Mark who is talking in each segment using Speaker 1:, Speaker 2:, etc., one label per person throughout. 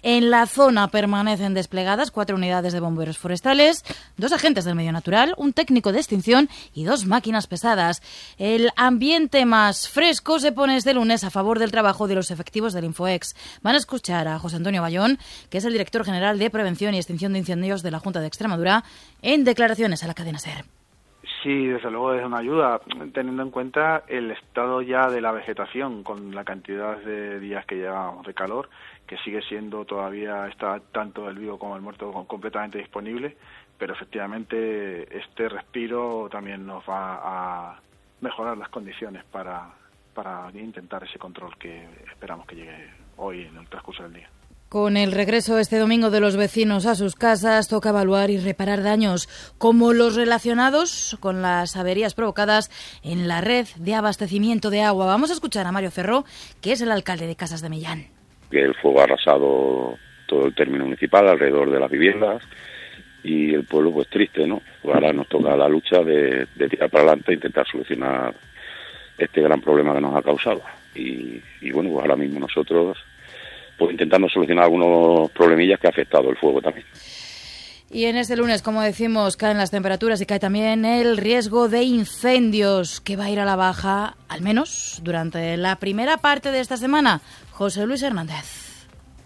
Speaker 1: En la zona permanecen desplegadas 4 unidades de bomberos forestales, 2 agentes del medio natural, un técnico de extinción y 2 máquinas pesadas. El ambiente más fresco se pone este lunes a favor del trabajo de los efectivos del Infoex. Van a escuchar a José Antonio Bayón, que es el director general de Prevención y Extinción de Incendios de la Junta de Extremadura, en declaraciones a la cadena SER.
Speaker 2: Sí, desde luego es una ayuda, teniendo en cuenta el estado ya de la vegetación, con la cantidad de días que llevamos de calor, que sigue siendo todavía, está tanto el vivo como el muerto completamente disponible, pero efectivamente este respiro también nos va a mejorar las condiciones para intentar ese control que esperamos que llegue hoy en el transcurso del día.
Speaker 1: Con el regreso este domingo de los vecinos a sus casas, toca evaluar y reparar daños, como los relacionados con las averías provocadas en la red de abastecimiento de agua. Vamos a escuchar a Mario Ferró, que es el alcalde de Casas de Millán.
Speaker 3: El fuego ha arrasado todo el término municipal alrededor de las viviendas y el pueblo pues triste, ¿no? Ahora nos toca la lucha de tirar para adelante e intentar solucionar este gran problema que nos ha causado. Y bueno, pues ahora mismo nosotros pues intentando solucionar algunos problemillas que ha afectado el fuego también.
Speaker 1: Y en este lunes, como decimos, caen las temperaturas y cae también el riesgo de incendios, que va a ir a la baja, al menos durante la primera parte de esta semana. José Luis Hernández.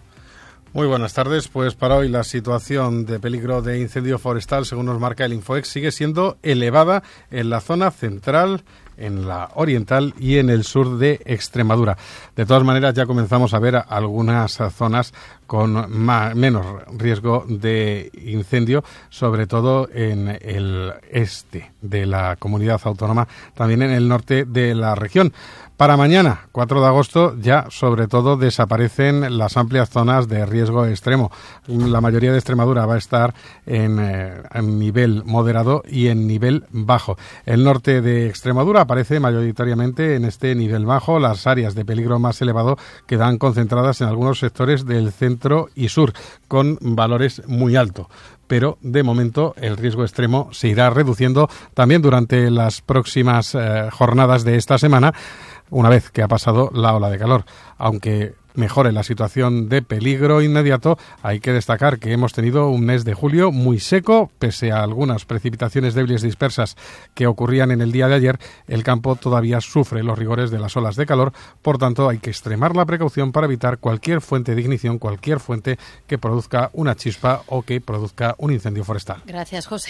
Speaker 4: Muy buenas tardes. Pues para hoy la situación de peligro de incendio forestal, según nos marca el Infoex, sigue siendo elevada en la zona central, en la oriental y en el sur de Extremadura. De todas maneras, ya comenzamos a ver algunas zonas con menos riesgo de incendio, sobre todo en el este de la comunidad autónoma, también en el norte de la región. Para mañana, 4 de agosto, ya sobre todo desaparecen las amplias zonas de riesgo extremo. La mayoría de Extremadura va a estar en nivel moderado y en nivel bajo. El norte de Extremadura aparece mayoritariamente en este nivel bajo. Las áreas de peligro más elevado quedan concentradas en algunos sectores del centro y sur, con valores muy altos. Pero de momento el riesgo extremo se irá reduciendo también durante las próximas jornadas de esta semana, una vez que ha pasado la ola de calor. Aunque mejore la situación de peligro inmediato, hay que destacar que hemos tenido un mes de julio muy seco. Pese a algunas precipitaciones débiles dispersas que ocurrían en el día de ayer, el campo todavía sufre los rigores de las olas de calor. Por tanto, hay que extremar la precaución para evitar cualquier fuente de ignición, cualquier fuente que produzca una chispa o que produzca un incendio forestal.
Speaker 1: Gracias, José.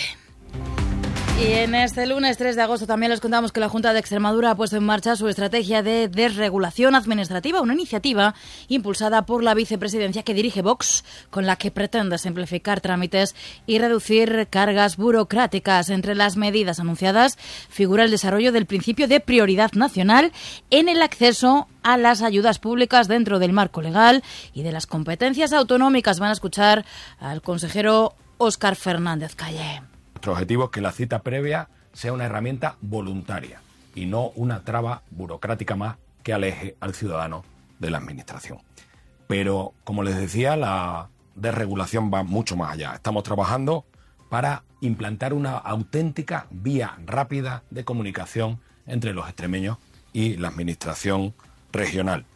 Speaker 1: Y en este lunes 3 de agosto también les contamos que la Junta de Extremadura ha puesto en marcha su estrategia de desregulación administrativa, una iniciativa impulsada por la vicepresidencia que dirige Vox, con la que pretende simplificar trámites y reducir cargas burocráticas. Entre las medidas anunciadas figura el desarrollo del principio de prioridad nacional en el acceso a las ayudas públicas dentro del marco legal y de las competencias autonómicas. Van a escuchar al consejero Óscar Fernández Calle.
Speaker 5: Nuestro objetivo es que la cita previa sea una herramienta voluntaria y no una traba burocrática más que aleje al ciudadano de la administración. Pero, como les decía, la desregulación va mucho más allá. Estamos trabajando para implantar una auténtica vía rápida de comunicación entre los extremeños y la administración regional.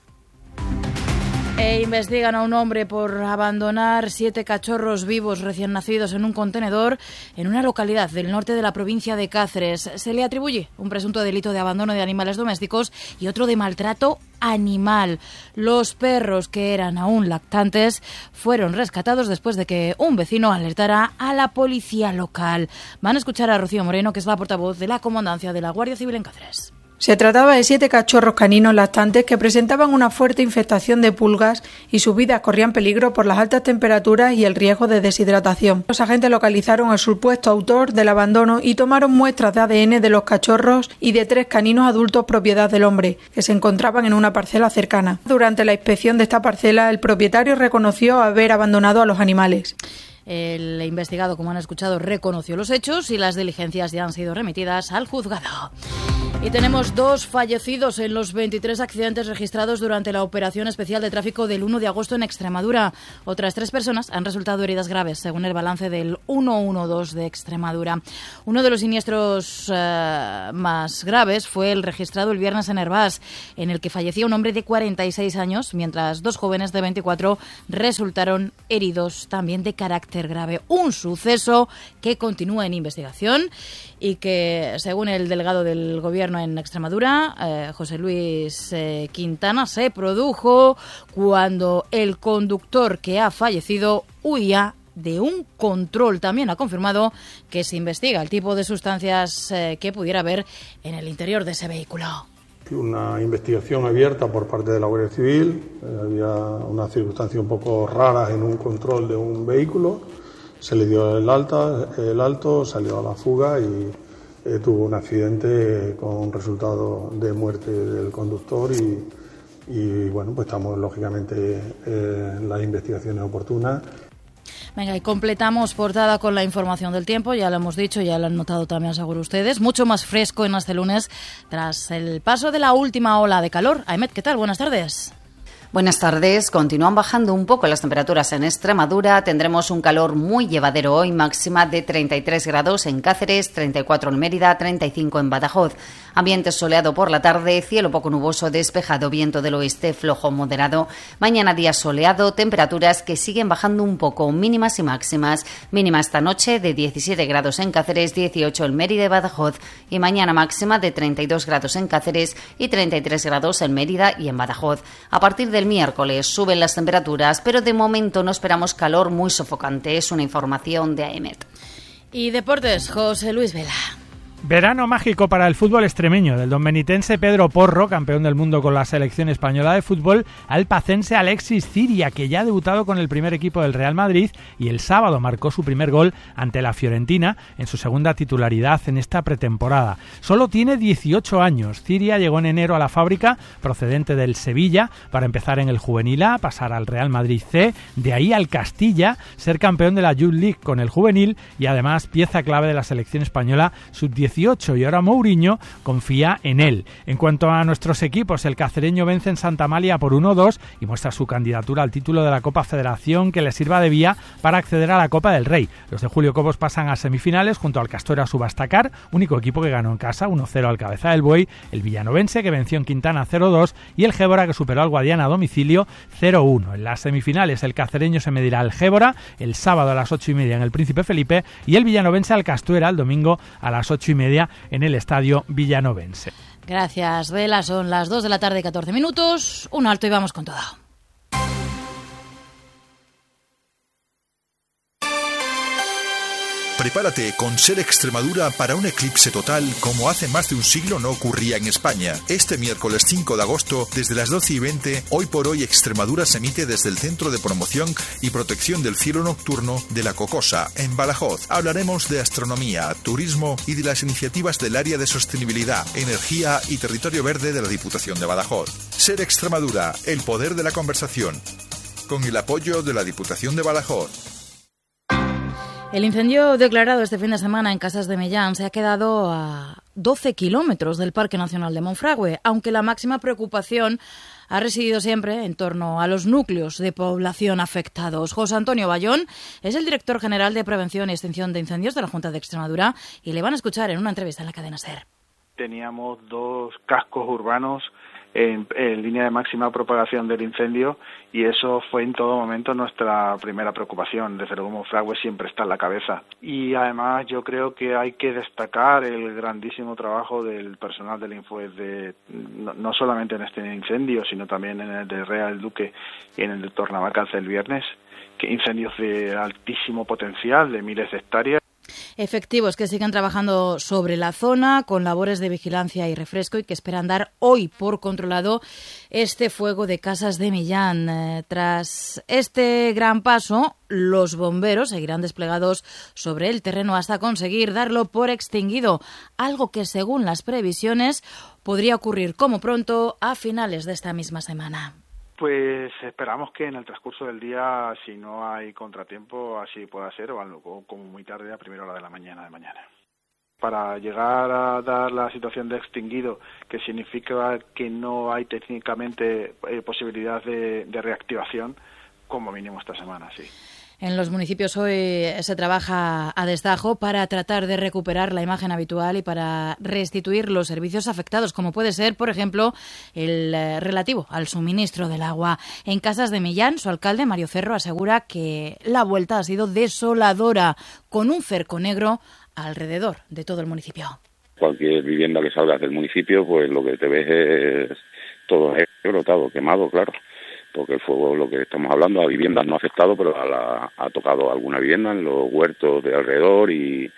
Speaker 1: Investigan a un hombre por abandonar 7 cachorros vivos recién nacidos en un contenedor en una localidad del norte de la provincia de Cáceres. Se le atribuye un presunto delito de abandono de animales domésticos y otro de maltrato animal. Los perros, que eran aún lactantes, fueron rescatados después de que un vecino alertara a la policía local. Van a escuchar a Rocío Moreno, que es la portavoz de la Comandancia de la Guardia Civil en Cáceres.
Speaker 6: Se trataba de 7 cachorros caninos lactantes que presentaban una fuerte infestación de pulgas y sus vidas corrían peligro por las altas temperaturas y el riesgo de deshidratación. Los agentes localizaron al supuesto autor del abandono y tomaron muestras de ADN de los cachorros y de 3 caninos adultos propiedad del hombre, que se encontraban en una parcela cercana. Durante la inspección de esta parcela, el propietario reconoció haber abandonado a los animales.
Speaker 1: El investigado, como han escuchado, reconoció los hechos y las diligencias ya han sido remitidas al juzgado. Y tenemos 2 fallecidos en los 23 accidentes registrados durante la operación especial de tráfico del 1 de agosto en Extremadura. Otras 3 personas han resultado heridas graves, según el balance del 112 de Extremadura. Uno de los siniestros más graves fue el registrado el viernes en Hervás, en el que falleció un hombre de 46 años, mientras 2 jóvenes de 24 resultaron heridos también de carácter grave. Un suceso que continúa en investigación y que, según el delegado del Gobierno en Extremadura, José Luis Quintana, se produjo cuando el conductor que ha fallecido huía de un control. También ha confirmado que se investiga el tipo de sustancias que pudiera haber en el interior de ese vehículo.
Speaker 7: Una investigación abierta por parte de la Guardia Civil. Había una circunstancia un poco rara en un control de un vehículo. Se le dio el alto, salió a la fuga y tuvo un accidente con resultado de muerte del conductor y bueno, pues estamos lógicamente en las investigaciones oportunas.
Speaker 1: Venga, y completamos portada con la información del tiempo, ya lo hemos dicho, ya lo han notado también, seguro ustedes, mucho más fresco en este lunes tras el paso de la última ola de calor. Ahmed, ¿qué tal? Buenas tardes.
Speaker 8: Buenas tardes. Continúan bajando un poco las temperaturas en Extremadura. Tendremos un calor muy llevadero hoy, máxima de 33 grados en Cáceres, 34 en Mérida, 35 en Badajoz. Ambiente soleado por la tarde, cielo poco nuboso, despejado, viento del oeste flojo moderado. Mañana día soleado, temperaturas que siguen bajando un poco, mínimas y máximas. Mínima esta noche de 17 grados en Cáceres, 18 en Mérida y Badajoz. Y mañana máxima de 32 grados en Cáceres y 33 grados en Mérida y en Badajoz. A partir del miércoles suben las temperaturas, pero de momento no esperamos calor muy sofocante. Es una información de AEMET.
Speaker 1: Y deportes, José Luis Vela.
Speaker 9: Verano mágico para el fútbol extremeño, del donbenitense Pedro Porro, campeón del mundo con la selección española de fútbol, al pacense Alexis Ciria, que ya ha debutado con el primer equipo del Real Madrid y el sábado marcó su primer gol ante la Fiorentina en su segunda titularidad en esta pretemporada. Solo tiene 18 años. Ciria llegó en enero a la fábrica procedente del Sevilla para empezar en el Juvenil A, pasar al Real Madrid C, de ahí al Castilla, ser campeón de la Youth League con el juvenil y además pieza clave de la selección española sub-18, y ahora Mourinho confía en él. En cuanto a nuestros equipos, el cacereño vence en Santa Amalia por 1-2 y muestra su candidatura al título de la Copa Federación, que le sirva de vía para acceder a la Copa del Rey. Los de Julio Cobos pasan a semifinales junto al Castora Subastacar, único equipo que ganó en casa 1-0 al Cabeza del Buey, el villanovense que venció en Quintana 0-2 y el Gébora que superó al Guadiana a domicilio 0-1. En las semifinales el cacereño se medirá al Gébora el sábado a las 8:30 en el Príncipe Felipe y el villanovense al Castuera el domingo a las 8:30 en el Estadio Villanovense.
Speaker 1: Gracias, Vela. Son las 2 de la tarde, 14 minutos. Un alto y vamos con todo.
Speaker 10: Prepárate con Ser Extremadura para un eclipse total como hace más de un siglo no ocurría en España. Este miércoles 5 de agosto, desde las 12:20, Hoy por Hoy Extremadura se emite desde el Centro de Promoción y Protección del Cielo Nocturno de La Cocosa, en Badajoz. Hablaremos de astronomía, turismo y de las iniciativas del área de sostenibilidad, energía y territorio verde de la Diputación de Badajoz. Ser Extremadura, el poder de la conversación. Con el apoyo de la Diputación de Badajoz.
Speaker 1: El incendio declarado este fin de semana en Casas de Mellán se ha quedado a 12 kilómetros del Parque Nacional de Monfragüe, aunque la máxima preocupación ha residido siempre en torno a los núcleos de población afectados. José Antonio Bayón es el director general de Prevención y Extinción de Incendios de la Junta de Extremadura y le van a escuchar en una entrevista en la cadena SER.
Speaker 2: Teníamos 2 cascos urbanos en línea de máxima propagación del incendio y eso fue en todo momento nuestra primera preocupación. Desde luego Monfragüe siempre está en la cabeza y además yo creo que hay que destacar el grandísimo trabajo del personal del InfoES no solamente en este incendio sino también en el de Real Duque y en el de Tornavacas el viernes, que incendios de altísimo potencial de miles de hectáreas.
Speaker 1: Efectivos que siguen trabajando sobre la zona con labores de vigilancia y refresco y que esperan dar hoy por controlado este fuego de Casas de Millán. Tras este gran paso, los bomberos seguirán desplegados sobre el terreno hasta conseguir darlo por extinguido, algo que según las previsiones podría ocurrir como pronto a finales de esta misma semana.
Speaker 2: Pues esperamos que en el transcurso del día, si no hay contratiempo, así pueda ser, o algo como muy tarde a primera hora de la mañana de mañana. para llegar a dar la situación de extinguido, que significa que no hay técnicamente posibilidad de reactivación, como mínimo esta semana, sí.
Speaker 1: En los municipios hoy se trabaja a destajo para tratar de recuperar la imagen habitual y para restituir los servicios afectados, como puede ser, por ejemplo, el relativo al suministro del agua. En Casas de Millán, su alcalde, Mario Ferro, asegura que la vuelta ha sido desoladora, con un cerco negro alrededor de todo el municipio.
Speaker 3: Cualquier vivienda que salgas del municipio, pues lo que te ves es todo negro, todo quemado, claro. Porque el fuego, lo que estamos hablando, a viviendas no ha afectado, pero ha tocado alguna vivienda en los huertos de alrededor y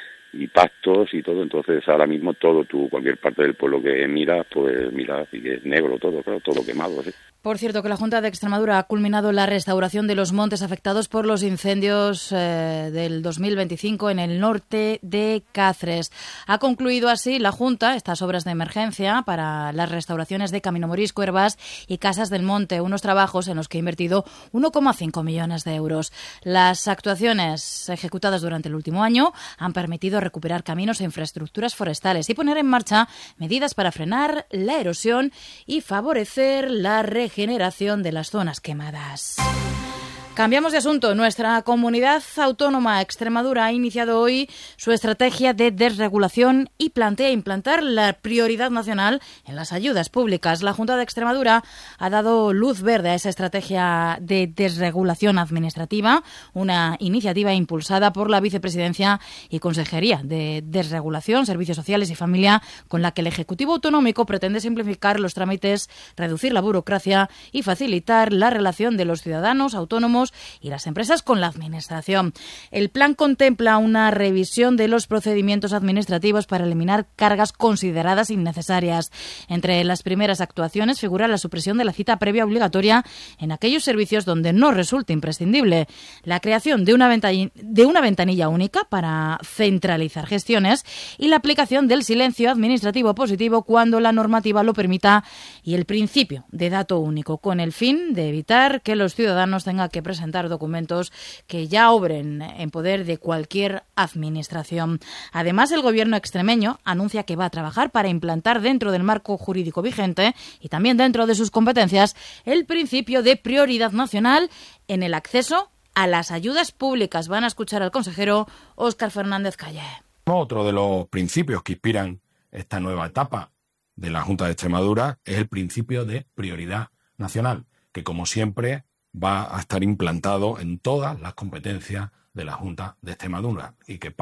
Speaker 3: pastos y todo. Entonces ahora mismo cualquier parte del pueblo que miras, pues miras y es negro todo, claro, todo quemado, ¿sí?
Speaker 1: Por cierto, que la Junta de Extremadura ha culminado la restauración de los montes afectados por los incendios del 2025 en el norte de Cáceres. Ha concluido así la Junta estas obras de emergencia para las restauraciones de Camino Morisco, Hervás y Casas del Monte, unos trabajos en los que ha invertido 1,5 millones de euros. Las actuaciones ejecutadas durante el último año han permitido recuperar caminos e infraestructuras forestales y poner en marcha medidas para frenar la erosión y favorecer la regeneración de las zonas quemadas. Cambiamos de asunto. Nuestra comunidad autónoma Extremadura ha iniciado hoy su estrategia de desregulación y plantea implantar la prioridad nacional en las ayudas públicas. La Junta de Extremadura ha dado luz verde a esa estrategia de desregulación administrativa, una iniciativa impulsada por la Vicepresidencia y Consejería de Desregulación, Servicios Sociales y Familia, con la que el Ejecutivo Autonómico pretende simplificar los trámites, reducir la burocracia y facilitar la relación de los ciudadanos autónomos y las empresas con la Administración. El plan contempla una revisión de los procedimientos administrativos para eliminar cargas consideradas innecesarias. Entre las primeras actuaciones figura la supresión de la cita previa obligatoria en aquellos servicios donde no resulte imprescindible, la creación de una ventanilla única para centralizar gestiones y la aplicación del silencio administrativo positivo cuando la normativa lo permita y el principio de dato único, con el fin de evitar que los ciudadanos tengan que presentar documentos que ya obren en poder de cualquier administración. Además, el Gobierno extremeño anuncia que va a trabajar para implantar dentro del marco jurídico vigente y también dentro de sus competencias el principio de prioridad nacional en el acceso a las ayudas públicas. Van a escuchar al consejero Óscar Fernández Calle.
Speaker 5: Otro de los principios que inspiran esta nueva etapa de la Junta de Extremadura es el principio de prioridad nacional, que como siempre va a estar implantado en todas las competencias de la Junta de Extremadura y que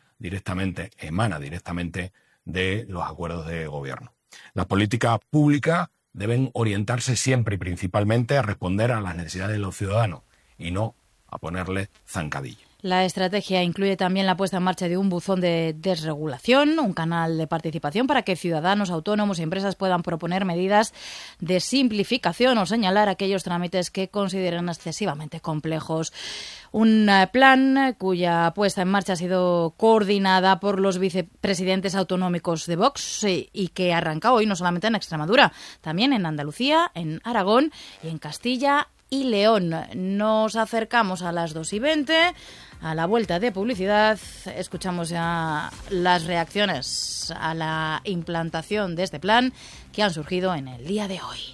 Speaker 5: emana directamente de los acuerdos de gobierno. Las políticas públicas deben orientarse siempre y principalmente a responder a las necesidades de los ciudadanos y no a ponerles zancadillas.
Speaker 1: La estrategia incluye también la puesta en marcha de un buzón de desregulación, un canal de participación para que ciudadanos, autónomos y empresas puedan proponer medidas de simplificación o señalar aquellos trámites que consideren excesivamente complejos. Un plan cuya puesta en marcha ha sido coordinada por los vicepresidentes autonómicos de Vox y que arranca hoy no solamente en Extremadura, también en Andalucía, en Aragón y en Castilla y León. Nos acercamos a las 2:20, a la vuelta de publicidad. Escuchamos ya las reacciones a la implantación de este plan que han surgido en el día de hoy.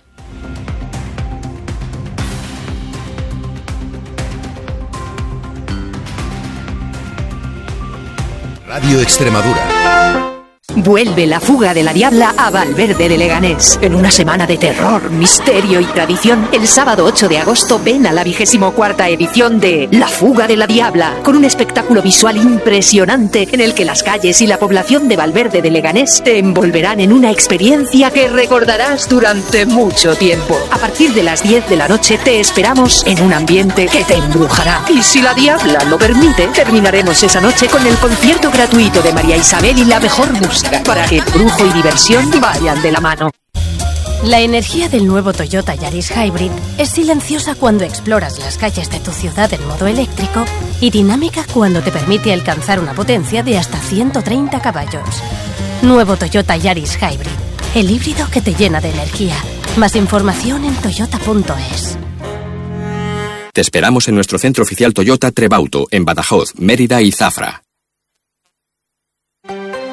Speaker 11: Radio Extremadura.
Speaker 12: Vuelve la fuga de la Diabla a Valverde de Leganés. En una semana de terror, misterio y tradición, el sábado 8 de agosto ven a la 24ª edición de La Fuga de la Diabla, con un espectáculo visual impresionante en el que las calles y la población de Valverde de Leganés te envolverán en una experiencia que recordarás durante mucho tiempo. A partir de las 10 de la noche te esperamos en un ambiente que te embrujará. Y si la Diabla lo permite, terminaremos esa noche con el concierto gratuito de María Isabel y la mejor música, para que brujo y diversión vayan de la mano.
Speaker 13: La energía del nuevo Toyota Yaris Hybrid es silenciosa cuando exploras las calles de tu ciudad en modo eléctrico y dinámica cuando te permite alcanzar una potencia de hasta 130 caballos. Nuevo Toyota Yaris Hybrid, el híbrido que te llena de energía. Más información en toyota.es.
Speaker 11: Te esperamos en nuestro centro oficial Toyota Trebauto, en Badajoz, Mérida y Zafra.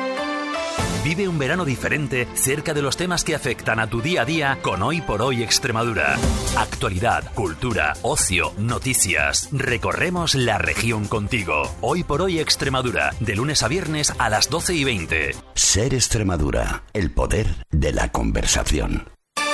Speaker 14: un verano diferente cerca de los temas que afectan a tu día a día con Hoy por Hoy Extremadura. Actualidad, cultura, ocio, noticias. Recorremos la región contigo. Hoy por Hoy Extremadura, de lunes a viernes a las 12:20.
Speaker 15: Ser Extremadura, el poder de la conversación.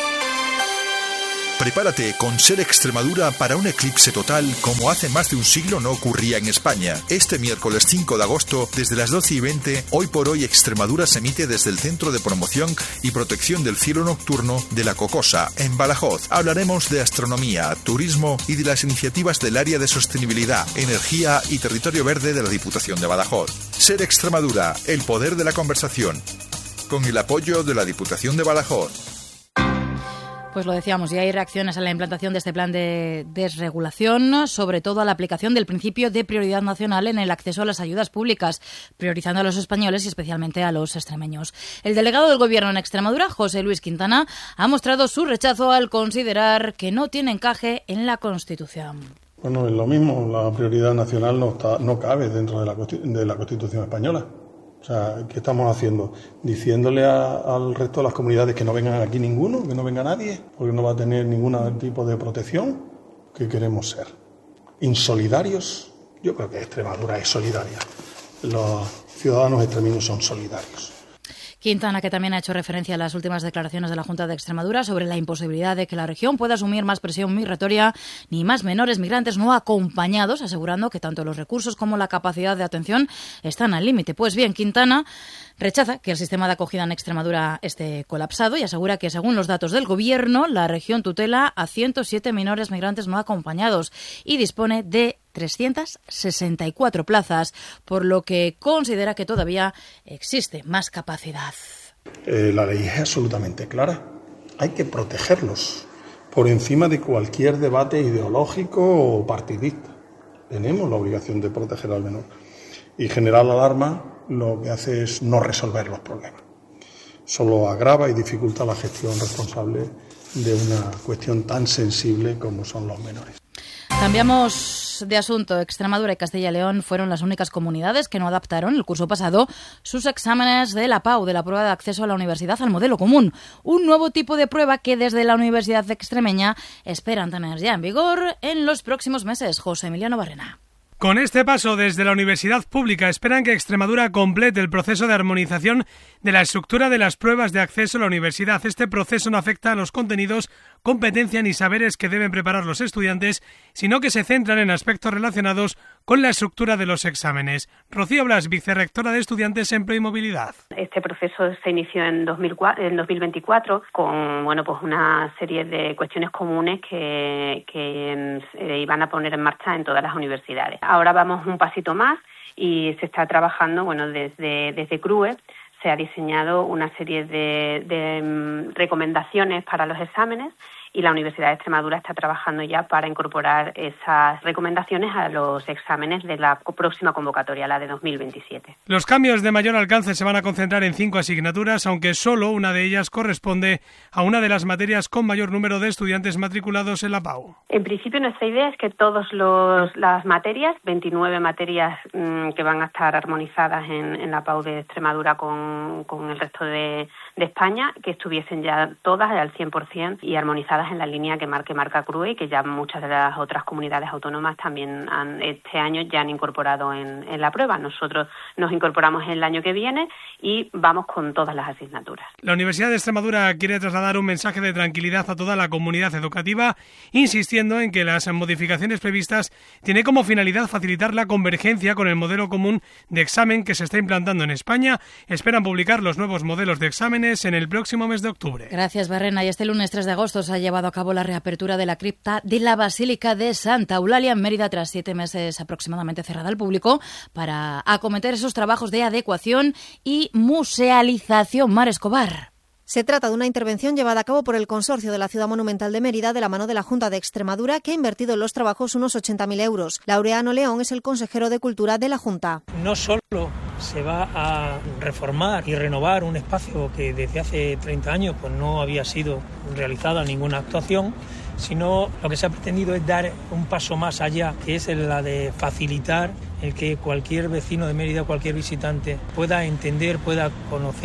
Speaker 10: Prepárate con Ser Extremadura para un eclipse total como hace más de un siglo no ocurría en España. Este miércoles 5 de agosto, desde las 12:20, Hoy por Hoy Extremadura se emite desde el Centro de Promoción y Protección del Cielo Nocturno de La Cocosa, en Badajoz. Hablaremos de astronomía, turismo y de las iniciativas del área de sostenibilidad, energía y territorio verde de la Diputación de Badajoz. Ser Extremadura, el poder de la conversación. Con el apoyo de la Diputación de Badajoz.
Speaker 1: Pues lo decíamos, y hay reacciones a la implantación de este plan de desregulación, sobre todo a la aplicación del principio de prioridad nacional en el acceso a las ayudas públicas, priorizando a los españoles y especialmente a los extremeños. El delegado del Gobierno en Extremadura, José Luis Quintana, ha mostrado su rechazo al considerar que no tiene encaje en la Constitución.
Speaker 7: Bueno, es lo mismo, la prioridad nacional no cabe dentro de la Constitución española. O sea, ¿qué estamos haciendo? Diciéndole al resto de las comunidades que no vengan aquí ninguno, que no venga nadie, porque no va a tener ningún tipo de protección. ¿Qué queremos ser? ¿Insolidarios? Yo creo que Extremadura es solidaria. Los ciudadanos extremeños son solidarios.
Speaker 1: Quintana, que también ha hecho referencia a las últimas declaraciones de la Junta de Extremadura sobre la imposibilidad de que la región pueda asumir más presión migratoria ni más menores migrantes no acompañados, asegurando que tanto los recursos como la capacidad de atención están al límite. Pues bien, Quintana rechaza que el sistema de acogida en Extremadura esté colapsado y asegura que, según los datos del Gobierno, la región tutela a 107 menores migrantes no acompañados y dispone de 364 plazas, por lo que considera que todavía existe más capacidad.
Speaker 7: La ley es absolutamente clara. Hay que protegerlos por encima de cualquier debate ideológico o partidista. Tenemos la obligación de proteger al menor. Y generar alarma lo que hace es no resolver los problemas. Solo agrava y dificulta la gestión responsable de una cuestión tan sensible como son los menores.
Speaker 1: Cambiamos de asunto. Extremadura y Castilla y León fueron las únicas comunidades que no adaptaron el curso pasado sus exámenes de la PAU, de la prueba de acceso a la universidad, al modelo común. Un nuevo tipo de prueba que desde la Universidad Extremeña esperan tener ya en vigor en los próximos meses. José Emiliano Barrena.
Speaker 16: Con este paso desde la Universidad Pública esperan que Extremadura complete el proceso de armonización de la estructura de las pruebas de acceso a la universidad. Este proceso no afecta a los contenidos, competencia ni saberes que deben preparar los estudiantes, sino que se centran en aspectos relacionados con la estructura de los exámenes. Rocío Blas, vicerrectora de Estudiantes, Empleo y Movilidad.
Speaker 17: Este proceso se inició en 2024 con pues una serie de cuestiones comunes que iban a poner en marcha en todas las universidades. Ahora vamos un pasito más y se está trabajando, desde CRUE se ha diseñado una serie de recomendaciones para los exámenes y la Universidad de Extremadura está trabajando ya para incorporar esas recomendaciones a los exámenes de la próxima convocatoria, la de 2027.
Speaker 16: Los cambios de mayor alcance se van a concentrar en 5 asignaturas, aunque solo una de ellas corresponde a una de las materias con mayor número de estudiantes matriculados en la PAU.
Speaker 17: En principio, nuestra idea es que todas las materias, 29 materias que van a estar armonizadas en la PAU de Extremadura con el resto de España, que estuviesen ya todas al 100% y armonizadas en la línea que marca CRUE y que ya muchas de las otras comunidades autónomas también este año ya han incorporado en la prueba. Nosotros nos incorporamos el año que viene y vamos con todas las asignaturas.
Speaker 16: La Universidad de Extremadura quiere trasladar un mensaje de tranquilidad a toda la comunidad educativa, insistiendo en que las modificaciones previstas tienen como finalidad facilitar la convergencia con el modelo común de examen que se está implantando en España. Esperan publicar los nuevos modelos de exámenes en el próximo mes de octubre.
Speaker 1: Gracias, Barrena. Y este lunes 3 de agosto se ha llevado a cabo la reapertura de la cripta de la Basílica de Santa Eulalia en Mérida, tras 7 meses aproximadamente cerrada al público, para acometer esos trabajos de adecuación y musealización. Mar Escobar.
Speaker 18: Se trata de una intervención llevada a cabo por el Consorcio de la Ciudad Monumental de Mérida de la mano de la Junta de Extremadura, que ha invertido en los trabajos unos 80.000 euros. Laureano León es el consejero de Cultura de la Junta.
Speaker 19: No solo se va a reformar y renovar un espacio que desde hace 30 años pues no había sido realizada ninguna actuación, sino lo que se ha pretendido es dar un paso más allá, que es la de facilitar el que cualquier vecino de Mérida, cualquier visitante pueda entender, pueda conocer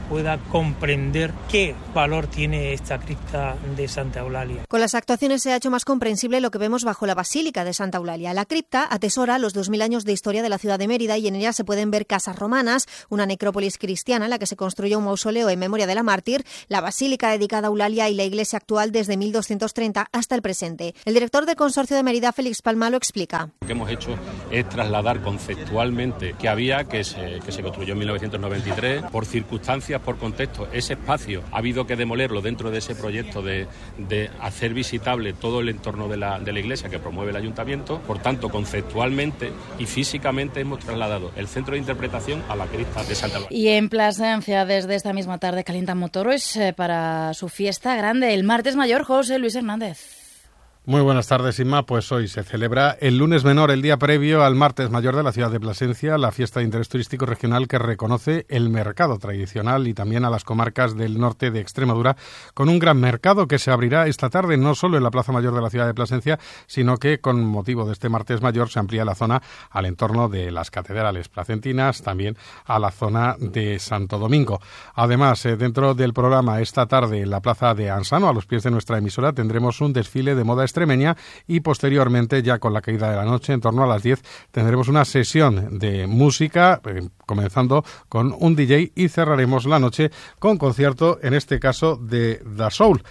Speaker 19: pueda comprender qué valor tiene esta cripta de Santa Eulalia.
Speaker 18: Con las actuaciones se ha hecho más comprensible lo que vemos bajo la Basílica de Santa Eulalia. La cripta atesora los 2000 años de historia de la ciudad de Mérida y en ella se pueden ver casas romanas, una necrópolis cristiana en la que se construyó un mausoleo en memoria de la mártir, la basílica dedicada a Eulalia y la iglesia actual desde 1230 hasta el presente. El director del Consorcio de Mérida, Félix Palma, lo explica.
Speaker 20: Lo que hemos hecho es trasladar conceptualmente que se construyó en 1993, por circunstancias, por contexto. Ese espacio ha habido que demolerlo dentro de ese proyecto de hacer visitable todo el entorno de la iglesia que promueve el ayuntamiento. Por tanto, conceptualmente y físicamente hemos trasladado el centro de interpretación a la cripta de Santa Eulalia.
Speaker 1: Y en Plasencia, desde esta misma tarde, calientan motores para su fiesta grande, el martes mayor. José Luis Hernández.
Speaker 4: Muy buenas tardes, Inma. Pues hoy se celebra el lunes menor, el día previo al martes mayor de la ciudad de Plasencia, la fiesta de interés turístico regional que reconoce el mercado tradicional y también a las comarcas del norte de Extremadura, con un gran mercado que se abrirá esta tarde no solo en la Plaza Mayor de la ciudad de Plasencia, sino que con motivo de este martes mayor se amplía la zona al entorno de las catedrales placentinas, también a la zona de Santo Domingo. Además, dentro del programa esta tarde en la Plaza de Ansano, a los pies de nuestra emisora, tendremos un desfile de moda extremeña y posteriormente, ya con la caída de la noche, en torno a las 10, tendremos una sesión de música, comenzando con un DJ y cerraremos la noche con concierto, en este caso de Da Soul.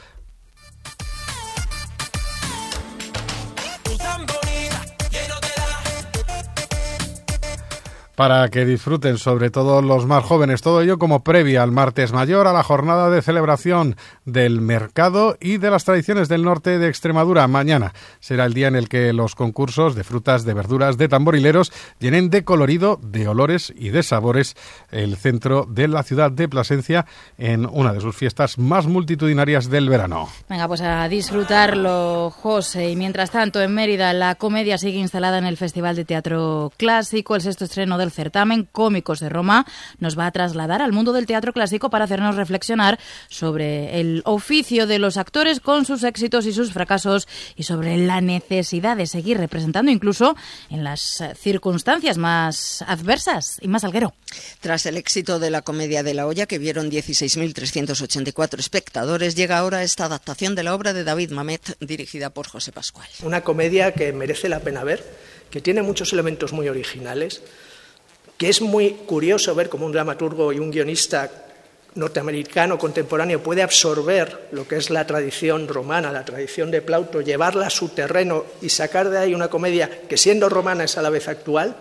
Speaker 4: Para que disfruten, sobre todo los más jóvenes, todo ello como previa al martes mayor, a la jornada de celebración del mercado y de las tradiciones del norte de Extremadura. Mañana será el día en el que los concursos de frutas, de verduras, de tamborileros llenen de colorido, de olores y de sabores el centro de la ciudad de Plasencia en una de sus fiestas más multitudinarias del verano.
Speaker 1: Venga, pues a disfrutarlo, José. Y mientras tanto, en Mérida, la comedia sigue instalada en el Festival de Teatro Clásico. El sexto estreno del certamen Cómicos de Roma nos va a trasladar al mundo del teatro clásico para hacernos reflexionar sobre el oficio de los actores con sus éxitos y sus fracasos y sobre la necesidad de seguir representando incluso en las circunstancias más adversas. Y más Alguero.
Speaker 21: Tras el éxito de la comedia de La Hoya, que vieron 16.384 espectadores, llega ahora esta adaptación de la obra de David Mamet, dirigida por José Pascual.
Speaker 22: Una comedia que merece la pena ver, que tiene muchos elementos muy originales, que es muy curioso ver cómo un dramaturgo y un guionista norteamericano contemporáneo puede absorber lo que es la tradición romana, la tradición de Plauto, llevarla a su terreno y sacar de ahí una comedia que, siendo romana, es a la vez actual.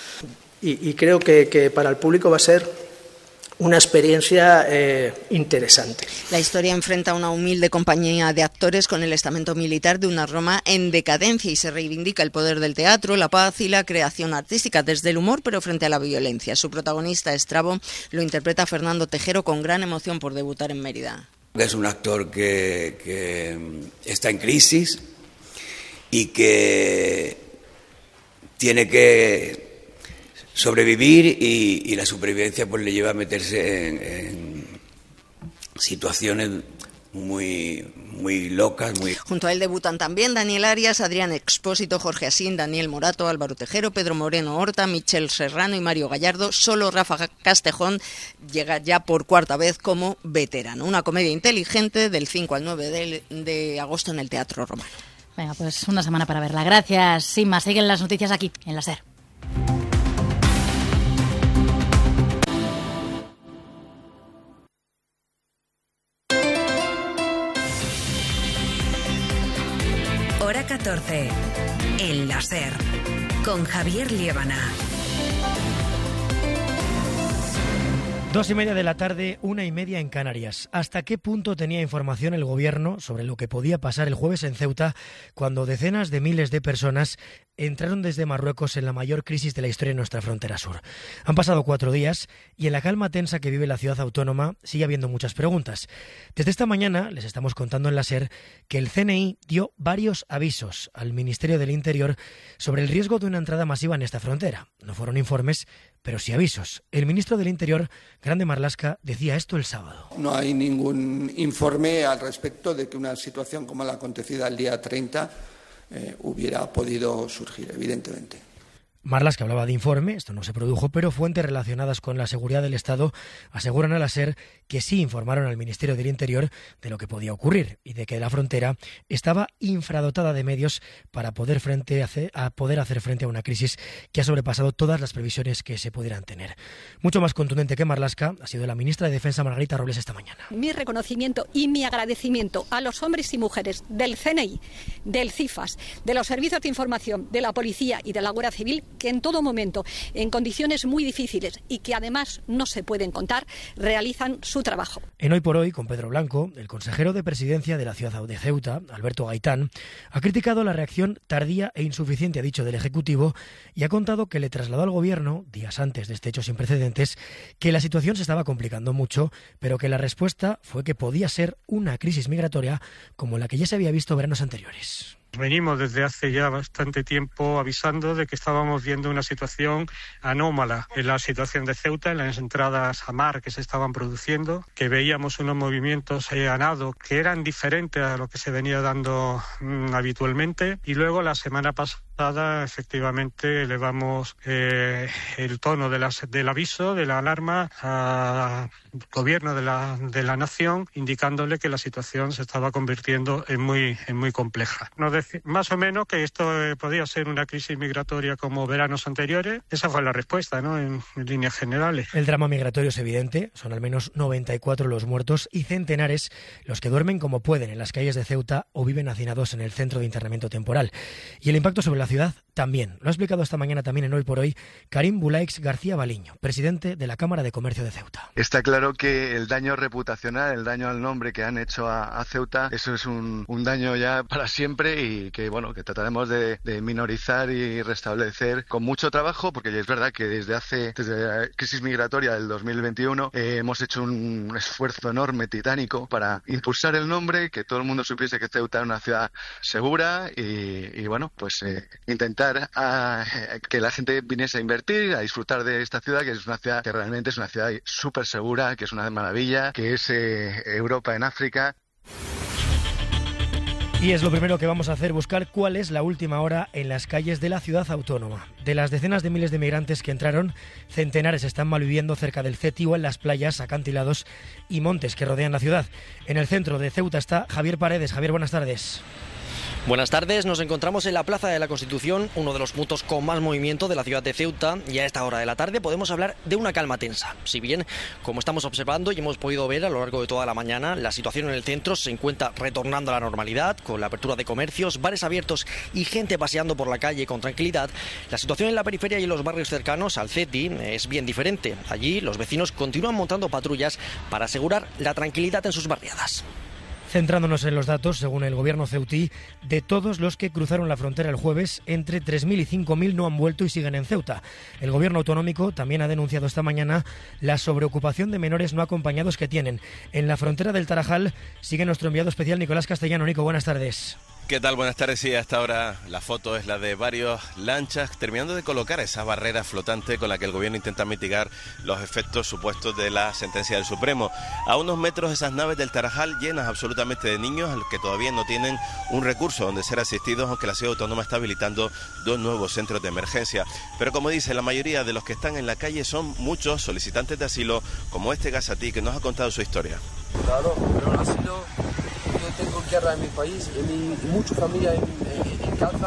Speaker 22: Y creo que para el público va a ser una experiencia interesante.
Speaker 21: La historia enfrenta a una humilde compañía de actores con el estamento militar de una Roma en decadencia y se reivindica el poder del teatro, la paz y la creación artística desde el humor, pero frente a la violencia. Su protagonista, Estrabo, lo interpreta Fernando Tejero con gran emoción por debutar en Mérida.
Speaker 23: Es un actor que está en crisis y que tiene que sobrevivir y la supervivencia pues le lleva a meterse en situaciones muy locas.
Speaker 21: Junto a él debutan también Daniel Arias, Adrián Expósito, Jorge Asín, Daniel Morato, Álvaro Tejero, Pedro Moreno Horta, Michel Serrano y Mario Gallardo. Solo Rafa Castejón llega ya por cuarta vez como veterano. Una comedia inteligente del 5 al 9 de agosto en el Teatro Romano.
Speaker 1: Venga, pues una semana para verla. Gracias, Sima. Siguen las noticias aquí, en la SER.
Speaker 12: Hora 14, en la SER, con Javier Liébana.
Speaker 24: 2:30 de la tarde, 1:30 en Canarias. ¿Hasta qué punto tenía información el gobierno sobre lo que podía pasar el jueves en Ceuta cuando decenas de miles de personas entraron desde Marruecos en la mayor crisis de la historia de nuestra frontera sur? Han pasado 4 días y en la calma tensa que vive la ciudad autónoma sigue habiendo muchas preguntas. Desde esta mañana les estamos contando en la SER que el CNI dio varios avisos al Ministerio del Interior sobre el riesgo de una entrada masiva en esta frontera. No fueron informes, pero sí avisos. El ministro del Interior, Grande Marlaska, decía esto el sábado.
Speaker 25: No hay ningún informe al respecto de que una situación como la acontecida el día 30 hubiera podido surgir, evidentemente.
Speaker 24: Marlaska hablaba de informe, esto no se produjo, pero fuentes relacionadas con la seguridad del Estado aseguran a la SER que sí informaron al Ministerio del Interior de lo que podía ocurrir y de que la frontera estaba infradotada de medios para poder hacer frente a una crisis que ha sobrepasado todas las previsiones que se pudieran tener. Mucho más contundente que Marlaska ha sido la ministra de Defensa, Margarita Robles, esta mañana.
Speaker 2: Mi reconocimiento y mi agradecimiento a los hombres y mujeres del CNI, del CIFAS, de los servicios de información, de la policía y de la Guardia Civil, que en todo momento, en condiciones muy difíciles y que además no se pueden contar, realizan su trabajo.
Speaker 24: En Hoy por Hoy, con Pedro Blanco, el consejero de Presidencia de la ciudad de Ceuta, Alberto Gaitán, ha criticado la reacción tardía e insuficiente, ha dicho, del Ejecutivo, y ha contado que le trasladó al Gobierno, días antes de este hecho sin precedentes, que la situación se estaba complicando mucho, pero que la respuesta fue que podía ser una crisis migratoria como la que ya se había visto veranos anteriores.
Speaker 3: Venimos desde hace ya bastante tiempo avisando de que estábamos viendo una situación anómala en la situación de Ceuta, en las entradas a mar que se estaban produciendo, que veíamos unos movimientos a nado que eran diferentes a lo que se venía dando habitualmente, y luego la semana pasada efectivamente elevamos el tono del aviso, de la alarma al gobierno de la nación, indicándole que la situación se estaba convirtiendo en muy compleja. Más o menos que esto podía ser una crisis migratoria como veranos anteriores. Esa fue la respuesta, ¿no?, en líneas generales.
Speaker 24: El drama migratorio es evidente. Son al menos 94 los muertos y centenares los que duermen como pueden en las calles de Ceuta o viven hacinados en el centro de internamiento temporal. Y el impacto sobre la ciudad también. Lo ha explicado esta mañana también en Hoy por Hoy Karim Bulaix García Baliño, presidente de la Cámara de Comercio de Ceuta.
Speaker 6: Está claro que el daño reputacional, el daño al nombre que han hecho a Ceuta, eso es un daño ya para siempre, y que trataremos de minorizar y restablecer con mucho trabajo, porque es verdad que desde la crisis migratoria del 2021 hemos hecho un esfuerzo enorme, titánico, para impulsar el nombre, que todo el mundo supiese que Ceuta es una ciudad segura y intentar que la gente viniese a invertir, a disfrutar de esta ciudad, que es una ciudad que realmente es una ciudad súper segura, que es una maravilla, que es Europa en África.
Speaker 24: Y es lo primero que vamos a hacer, buscar cuál es la última hora en las calles de la ciudad autónoma. De las decenas de miles de migrantes que entraron, centenares están malviviendo cerca del Ceti o en las playas, acantilados y montes que rodean la ciudad. En el centro de Ceuta está Javier Paredes. Javier, buenas tardes.
Speaker 8: Buenas tardes, nos encontramos en la Plaza de la Constitución, uno de los puntos con más movimiento de la ciudad de Ceuta, y a esta hora de la tarde podemos hablar de una calma tensa. Si bien, como estamos observando y hemos podido ver a lo largo de toda la mañana, la situación en el centro se encuentra retornando a la normalidad, con la apertura de comercios, bares abiertos y gente paseando por la calle con tranquilidad. La situación en la periferia y en los barrios cercanos al Ceti es bien diferente. Allí los vecinos continúan montando patrullas para asegurar la tranquilidad en sus barriadas.
Speaker 24: Centrándonos en los datos, según el gobierno ceutí, de todos los que cruzaron la frontera el jueves, entre 3.000 y 5.000 no han vuelto y siguen en Ceuta. El gobierno autonómico también ha denunciado esta mañana la sobreocupación de menores no acompañados que tienen. En la frontera del Tarajal sigue nuestro enviado especial Nicolás Castellano. Nico, buenas tardes.
Speaker 9: ¿Qué tal? Buenas tardes. Sí, hasta ahora la foto es la de varias lanchas terminando de colocar esa barrera flotante con la que el gobierno intenta mitigar los efectos supuestos de la sentencia del Supremo. A unos metros esas naves del Tarajal llenas absolutamente de niños a los que todavía no tienen un recurso donde ser asistidos, aunque la ciudad autónoma está habilitando 2 nuevos centros de emergencia. Pero como dice, la mayoría de los que están en la calle son muchos solicitantes de asilo, como este Gazatí, que nos ha contado su historia.
Speaker 26: Claro, pero el asilo... Yo tengo guerra en mi país, y mucha familia en casa,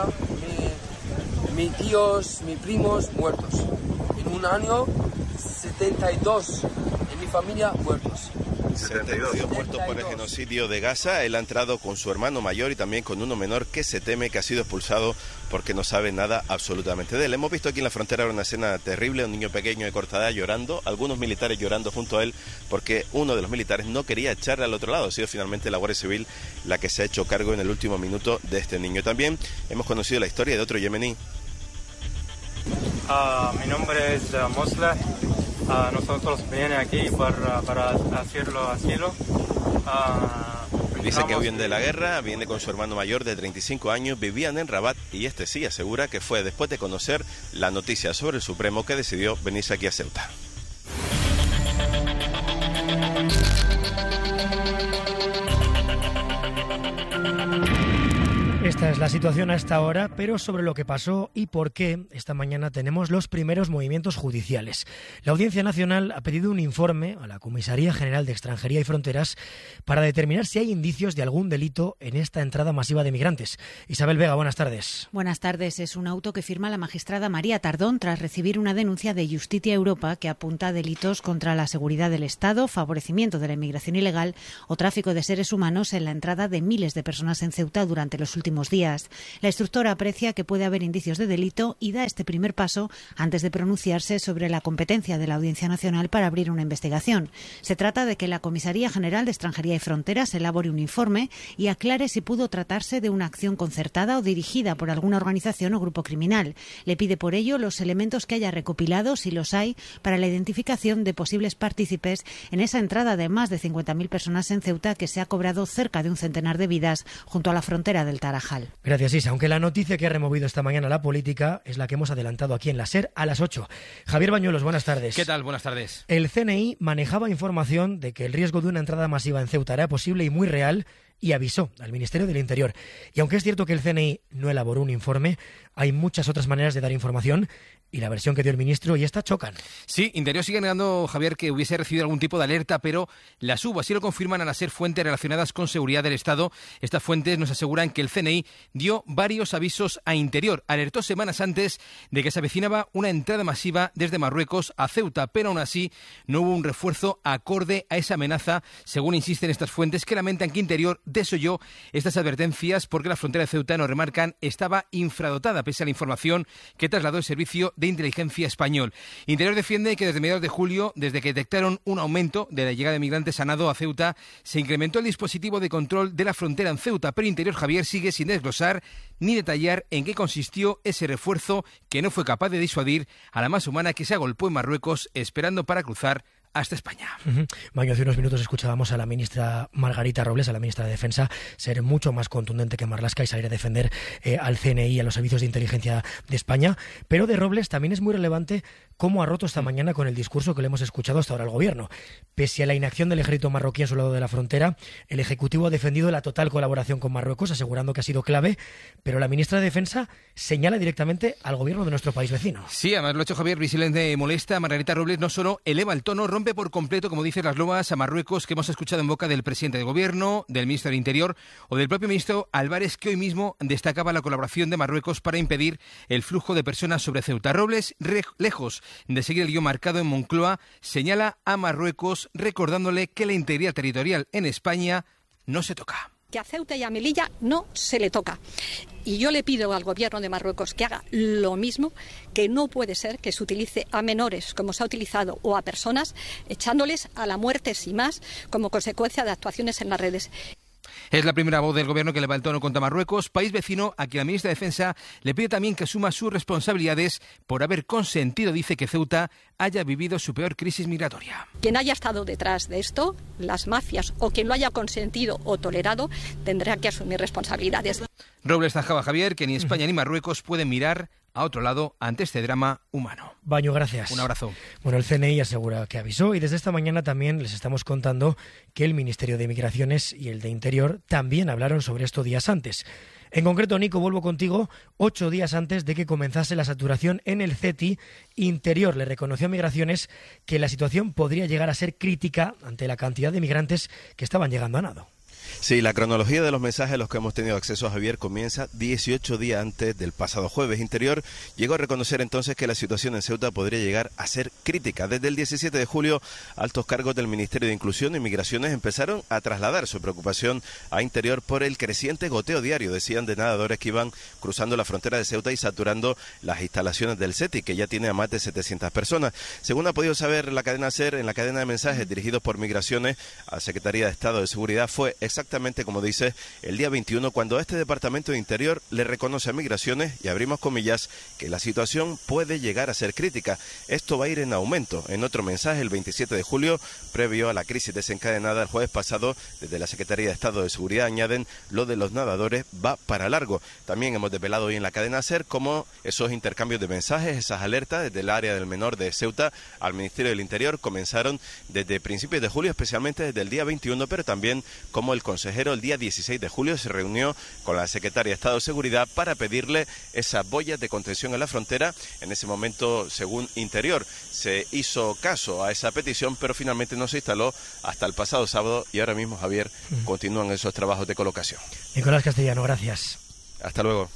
Speaker 26: mis tíos, mis primos muertos. En un año, 72 en mi familia muertos.
Speaker 9: 72 muertos por el genocidio de Gaza. Él ha entrado con su hermano mayor y también con uno menor que se teme que ha sido expulsado porque no sabe nada absolutamente de él. Hemos visto aquí en la frontera una escena terrible, un niño pequeño de corta edad llorando, algunos militares llorando junto a él porque uno de los militares no quería echarle al otro lado. Ha sido finalmente la Guardia Civil la que se ha hecho cargo en el último minuto de este niño. También hemos conocido la historia de otro yemení.
Speaker 27: Mi nombre es Mosla. Nosotros venimos aquí para hacerlo asilo.
Speaker 9: Dice que huyen de la guerra, viene con su hermano mayor de 35 años, vivían en Rabat y este sí asegura que fue después de conocer la noticia sobre el Supremo que decidió venirse aquí a Ceuta.
Speaker 24: Esta Esta es la situación a esta hora, pero sobre lo que pasó y por qué, esta mañana tenemos los primeros movimientos judiciales. La Audiencia Nacional ha pedido un informe a la Comisaría General de Extranjería y Fronteras para determinar si hay indicios de algún delito en esta entrada masiva de migrantes. Isabel Vega, buenas tardes.
Speaker 5: Buenas tardes. Es un auto que firma la magistrada María Tardón tras recibir una denuncia de Justitia Europa que apunta a delitos contra la seguridad del Estado, favorecimiento de la inmigración ilegal o tráfico de seres humanos en la entrada de miles de personas en Ceuta durante los últimos días. La instructora aprecia que puede haber indicios de delito y da este primer paso antes de pronunciarse sobre la competencia de la Audiencia Nacional para abrir una investigación. Se trata de que la Comisaría General de Extranjería y Fronteras elabore un informe y aclare si pudo tratarse de una acción concertada o dirigida por alguna organización o grupo criminal. Le pide por ello los elementos que haya recopilado, si los hay, para la identificación de posibles partícipes en esa entrada de más de 50.000 personas en Ceuta que se ha cobrado cerca de un centenar de vidas junto a la frontera del Tarajal.
Speaker 24: Gracias, Isa. Aunque la noticia que ha removido esta mañana la política es la que hemos adelantado aquí en la SER a las 8. Javier Bañuelos, buenas tardes.
Speaker 7: ¿Qué tal? Buenas tardes.
Speaker 24: El CNI manejaba información de que el riesgo de una entrada masiva en Ceuta era posible y muy real y avisó al Ministerio del Interior. Y aunque es cierto que el CNI no elaboró un informe, hay muchas otras maneras de dar información y la versión que dio el ministro y esta chocan.
Speaker 7: Sí, Interior sigue negando, Javier, que hubiese recibido algún tipo de alerta, pero las hubo, así lo confirman al ser fuentes relacionadas con seguridad del Estado. Estas fuentes nos aseguran que el CNI dio varios avisos a Interior. Alertó semanas antes de que se avecinaba una entrada masiva desde Marruecos a Ceuta, pero aún así no hubo un refuerzo acorde a esa amenaza, según insisten estas fuentes, que lamentan que Interior desoyó estas advertencias porque la frontera de Ceuta, nos remarcan, estaba infradotada, pese a la información que trasladó el Servicio de Inteligencia Español. Interior defiende que desde mediados de julio, desde que detectaron un aumento de la llegada de migrantes a nado a Ceuta, se incrementó el dispositivo de control de la frontera en Ceuta, pero Interior, Javier, sigue sin desglosar ni detallar en qué consistió ese refuerzo que no fue capaz de disuadir a la masa humana que se agolpó en Marruecos esperando para cruzar hasta España.
Speaker 24: Maño, hace unos minutos escuchábamos a la ministra Margarita Robles, a la ministra de Defensa, ser mucho más contundente que Marlaska y salir a defender al CNI y a los servicios de inteligencia de España. Pero de Robles también es muy relevante cómo ha roto esta mañana con el discurso que le hemos escuchado hasta ahora al Gobierno. Pese a la inacción del ejército marroquí a su lado de la frontera, el Ejecutivo ha defendido la total colaboración con Marruecos, asegurando que ha sido clave, pero la ministra de Defensa señala directamente al Gobierno de nuestro país vecino.
Speaker 7: Sí, además lo ha hecho Javier, visiblemente molesta. Margarita Robles no solo eleva el tono, rompe por completo, como dicen las lobas, a Marruecos, que hemos escuchado en boca del presidente del Gobierno, del ministro del Interior o del propio ministro Álvarez, que hoy mismo destacaba la colaboración de Marruecos para impedir el flujo de personas sobre Ceuta. Robles, lejos de seguir el guión marcado en Moncloa, señala a Marruecos recordándole que la integridad territorial en España no se toca.
Speaker 2: Que a Ceuta y a Melilla no se le toca. Y yo le pido al Gobierno de Marruecos que haga lo mismo, que no puede ser que se utilice a menores, como se ha utilizado, o a personas, echándoles a la muerte sin más, como consecuencia de actuaciones en las redes.
Speaker 7: Es la primera voz del Gobierno que eleva el tono contra Marruecos, país vecino a quien la ministra de Defensa le pide también que asuma sus responsabilidades por haber consentido, dice, que Ceuta haya vivido su peor crisis migratoria.
Speaker 2: Quien haya estado detrás de esto, las mafias, o quien lo haya consentido o tolerado, tendrá que asumir responsabilidades.
Speaker 7: Robles tajaba, Javier, que ni España ni Marruecos pueden mirar a otro lado ante este drama humano.
Speaker 24: Baño, gracias.
Speaker 7: Un abrazo.
Speaker 24: Bueno, el CNI asegura que avisó y desde esta mañana también les estamos contando que el Ministerio de Migraciones y el de Interior también hablaron sobre esto días antes. En concreto, Nico, vuelvo contigo, 8 días antes de que comenzase la saturación en el CETI, Interior le reconoció a Migraciones que la situación podría llegar a ser crítica ante la cantidad de migrantes que estaban llegando a nado.
Speaker 9: Sí, la cronología de los mensajes a los que hemos tenido acceso, Javier, comienza 18 días antes del pasado jueves. Interior llegó a reconocer entonces que la situación en Ceuta podría llegar a ser crítica. Desde el 17 de julio, altos cargos del Ministerio de Inclusión y Migraciones empezaron a trasladar su preocupación a Interior por el creciente goteo diario, decían, de nadadores que iban cruzando la frontera de Ceuta y saturando las instalaciones del CETI, que ya tiene a más de 700 personas. Según ha podido saber la cadena SER, en la cadena de mensajes dirigidos por Migraciones a Secretaría de Estado de Seguridad, fue exactamente como dice, el día 21, cuando este Departamento de Interior le reconoce a Migraciones, y abrimos comillas, que la situación puede llegar a ser crítica. Esto va a ir en aumento. En otro mensaje, el 27 de julio, previo a la crisis desencadenada el jueves pasado, desde la Secretaría de Estado de Seguridad añaden, lo de los nadadores va para largo. También hemos desvelado hoy en la cadena SER cómo esos intercambios de mensajes, esas alertas desde el área del menor de Ceuta al Ministerio del Interior comenzaron desde principios de julio, especialmente desde el día 21, pero también como el consejero, el día 16 de julio se reunió con la secretaria de Estado de Seguridad para pedirle esas boyas de contención en la frontera. En ese momento, según Interior, se hizo caso a esa petición, pero finalmente no se instaló hasta el pasado sábado y ahora mismo, Javier, continúan esos trabajos de colocación.
Speaker 24: Nicolás Castellano, gracias.
Speaker 9: Hasta luego.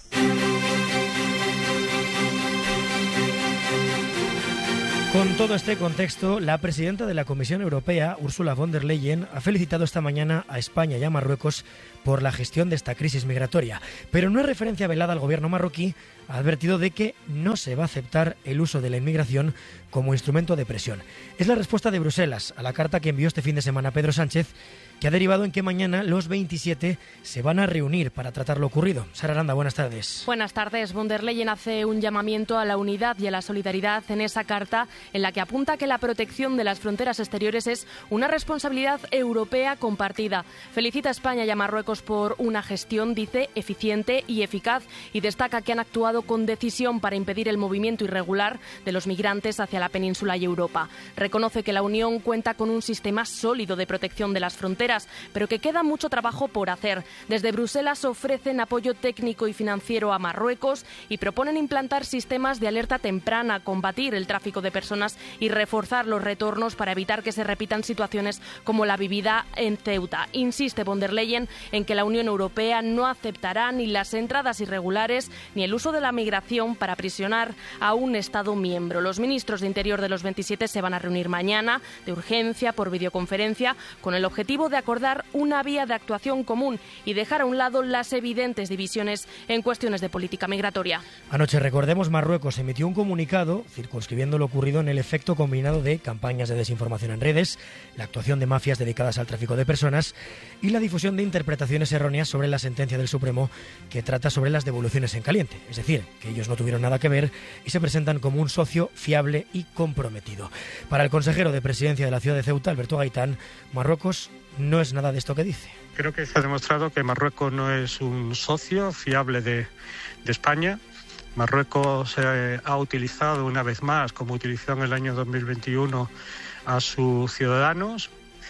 Speaker 24: Con todo este contexto, la presidenta de la Comisión Europea, Ursula von der Leyen, ha felicitado esta mañana a España y a Marruecos por la gestión de esta crisis migratoria. Pero no es referencia velada al gobierno marroquí, ha advertido de que no se va a aceptar el uso de la inmigración como instrumento de presión. Es la respuesta de Bruselas a la carta que envió este fin de semana Pedro Sánchez, que ha derivado en que mañana los 27 se van a reunir para tratar lo ocurrido. Sara Aranda, buenas tardes.
Speaker 10: Buenas tardes. Von der Leyen hace un llamamiento a la unidad y a la solidaridad en esa carta en la que apunta que la protección de las fronteras exteriores es una responsabilidad europea compartida. Felicita a España y a Marruecos por una gestión, dice, eficiente y eficaz, y destaca que han actuado con decisión para impedir el movimiento irregular de los migrantes hacia la península y Europa. Reconoce que la Unión cuenta con un sistema sólido de protección de las fronteras, pero que queda mucho trabajo por hacer. Desde Bruselas ofrecen apoyo técnico y financiero a Marruecos y proponen implantar sistemas de alerta temprana, combatir el tráfico de personas y reforzar los retornos para evitar que se repitan situaciones como la vivida en Ceuta. Insiste von der Leyen en que la Unión Europea no aceptará ni las entradas irregulares ni el uso de la migración para aprisionar a un Estado miembro. Los ministros de Interior de los 27 se van a reunir mañana, de urgencia, por videoconferencia, con el objetivo de acordar una vía de actuación común y dejar a un lado las evidentes divisiones en cuestiones de política migratoria.
Speaker 24: Anoche, recordemos, Marruecos emitió un comunicado circunscribiendo lo ocurrido en el efecto combinado de campañas de desinformación en redes, la actuación de mafias dedicadas al tráfico de personas y la difusión de interpretaciones erróneas sobre la sentencia del Supremo que trata sobre las devoluciones en caliente. Es decir, que ellos no tuvieron nada que ver y se presentan como un socio fiable y comprometido. Para el consejero de Presidencia de la ciudad de Ceuta, Alberto Gaitán, Marruecos no es nada de esto que dice.
Speaker 3: Creo que se ha demostrado que Marruecos no es un socio fiable de España. Marruecos ha utilizado una vez más, como utilizó en el año 2021, a sus ciudadanos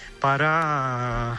Speaker 3: para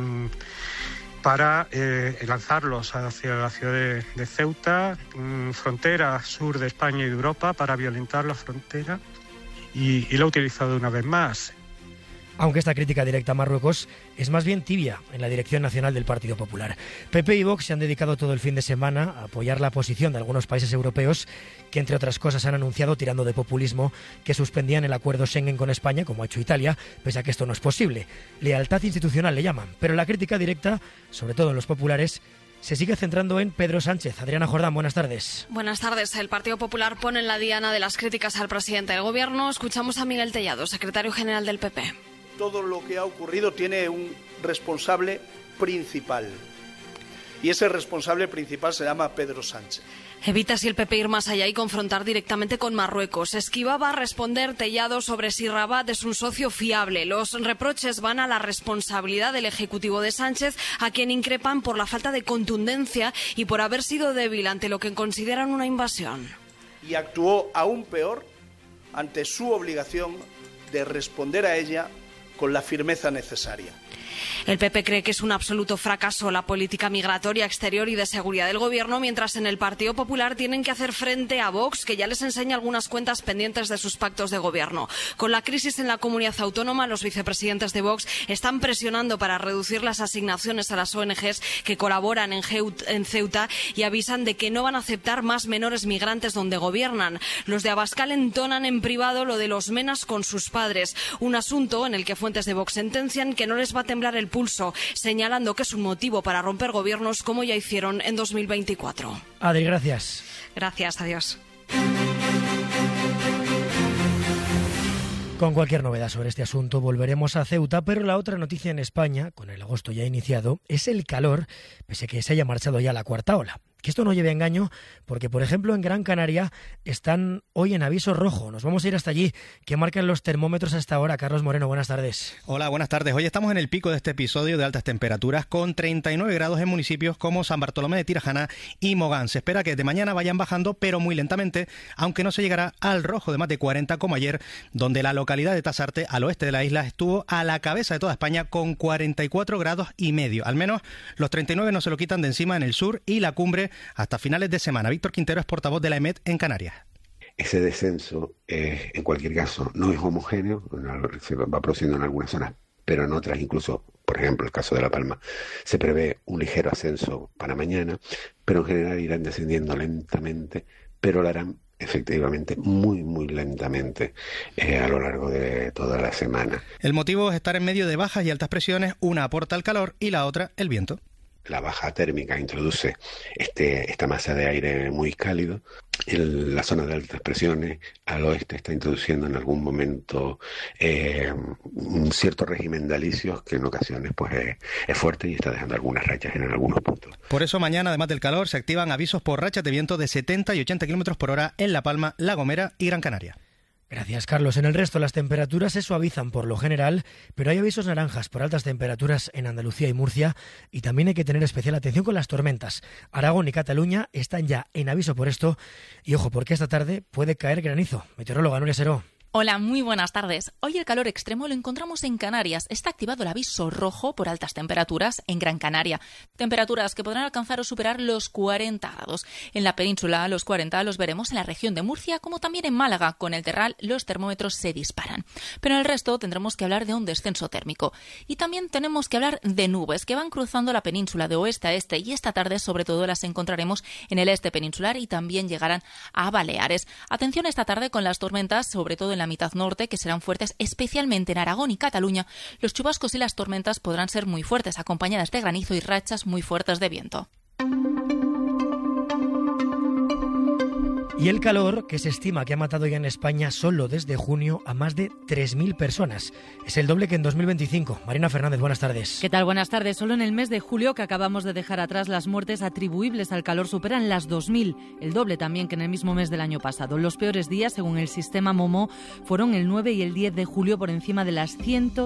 Speaker 3: lanzarlos hacia la ciudad de Ceuta, frontera sur de España y de Europa, para violentar la frontera, y lo ha utilizado una vez más.
Speaker 24: Aunque esta crítica directa a Marruecos es más bien tibia en la dirección nacional del Partido Popular. PP y Vox se han dedicado todo el fin de semana a apoyar la posición de algunos países europeos que, entre otras cosas, han anunciado, tirando de populismo, que suspendían el acuerdo Schengen con España, como ha hecho Italia, pese a que esto no es posible. Lealtad institucional le llaman, pero la crítica directa, sobre todo en los populares, se sigue centrando en Pedro Sánchez. Adriana Jordán, buenas tardes.
Speaker 11: Buenas tardes. El Partido Popular pone en la diana de las críticas al presidente del Gobierno. Escuchamos a Miguel Tellado, secretario general del PP.
Speaker 13: Todo lo que ha ocurrido tiene un responsable principal. Y ese responsable principal se llama Pedro Sánchez.
Speaker 11: Evita así el PP ir más allá y confrontar directamente con Marruecos. Esquivaba responder Tellado sobre si Rabat es un socio fiable. Los reproches van a la responsabilidad del Ejecutivo de Sánchez, a quien increpan por la falta de contundencia y por haber sido débil ante lo que consideran una invasión.
Speaker 13: Y actuó aún peor ante su obligación de responder a ella con la firmeza necesaria.
Speaker 11: El PP cree que es un absoluto fracaso la política migratoria exterior y de seguridad del Gobierno, mientras en el Partido Popular tienen que hacer frente a Vox, que ya les enseña algunas cuentas pendientes de sus pactos de Gobierno. Con la crisis en la comunidad autónoma, los vicepresidentes de Vox están presionando para reducir las asignaciones a las ONGs que colaboran en Ceuta y avisan de que no van a aceptar más menores migrantes donde gobiernan. Los de Abascal entonan en privado lo de los menas con sus padres, un asunto en el que fuentes de Vox sentencian que no les va a temblar el pulso, señalando que es un motivo para romper gobiernos como ya hicieron en 2024.
Speaker 24: Adri, gracias.
Speaker 11: Gracias, adiós.
Speaker 24: Con cualquier novedad sobre este asunto volveremos a Ceuta, pero la otra noticia en España, con el agosto ya iniciado, es el calor, pese a que se haya marchado ya la cuarta ola. que esto no lleve a engaño, porque, por ejemplo, en Gran Canaria están hoy en aviso rojo. Nos vamos a ir hasta allí. ¿Qué marcan los termómetros hasta ahora? Carlos Moreno, buenas tardes.
Speaker 14: Hola, buenas tardes. Hoy estamos en el pico de este episodio de altas temperaturas, con 39 grados en municipios como San Bartolomé de Tirajana y Mogán. Se espera que de mañana vayan bajando, pero muy lentamente, aunque no se llegará al rojo de más de 40 como ayer, donde la localidad de Tasarte, al oeste de la isla, estuvo a la cabeza de toda España con 44 grados y medio. Al menos los 39 no se lo quitan de encima en el sur y la cumbre hasta finales de semana. Víctor Quintero es portavoz de la EMET en Canarias.
Speaker 15: Ese descenso, en cualquier caso, no es homogéneo, se va produciendo en algunas zonas, pero en otras, incluso, por ejemplo, el caso de La Palma, se prevé un ligero ascenso para mañana, pero en general irán descendiendo lentamente, pero lo harán efectivamente muy, muy lentamente a lo largo de toda la semana.
Speaker 14: El motivo es estar en medio de bajas y altas presiones, una aporta el calor y la otra el viento.
Speaker 15: La baja térmica introduce esta masa de aire muy cálido. En la zona de altas presiones al oeste está introduciendo en algún momento un cierto régimen de alisios que en ocasiones pues es fuerte y está dejando algunas rachas en algunos puntos.
Speaker 14: Por eso mañana, además del calor, se activan avisos por rachas de viento de 70 y 80 km por hora en La Palma, La Gomera y Gran Canaria.
Speaker 24: Gracias, Carlos. En el resto, las temperaturas se suavizan por lo general, pero hay avisos naranjas por altas temperaturas en Andalucía y Murcia, y también hay que tener especial atención con las tormentas. Aragón y Cataluña están ya en aviso por esto, y ojo, porque esta tarde puede caer granizo. Meteoróloga Nuria Seró.
Speaker 16: Hola, muy buenas tardes. Hoy el calor extremo lo encontramos en Canarias. Está activado el aviso rojo por altas temperaturas en Gran Canaria. Temperaturas que podrán alcanzar o superar los 40 grados. En la península, los 40 los veremos en la región de Murcia, como también en Málaga. Con el Terral, los termómetros se disparan. Pero en el resto tendremos que hablar de un descenso térmico. Y también tenemos que hablar de nubes que van cruzando la península de oeste a este, y esta tarde sobre todo las encontraremos en el este peninsular y también llegarán a Baleares. Atención esta tarde con las tormentas, sobre todo en la mitad norte, que serán fuertes especialmente en Aragón y Cataluña. Los chubascos y las tormentas podrán ser muy fuertes, acompañadas de granizo y rachas muy fuertes de viento.
Speaker 24: Y el calor, que se estima que ha matado ya en España solo desde junio a más de 3.000 personas. Es el doble que en 2025. Marina Fernández, buenas tardes.
Speaker 1: ¿Qué tal? Buenas tardes. Solo en el mes de julio, que acabamos de dejar atrás, las muertes atribuibles al calor superan las 2.000, el doble también que en el mismo mes del año pasado. Los peores días, según el sistema Momo, fueron el 9 y el 10 de julio, por encima de las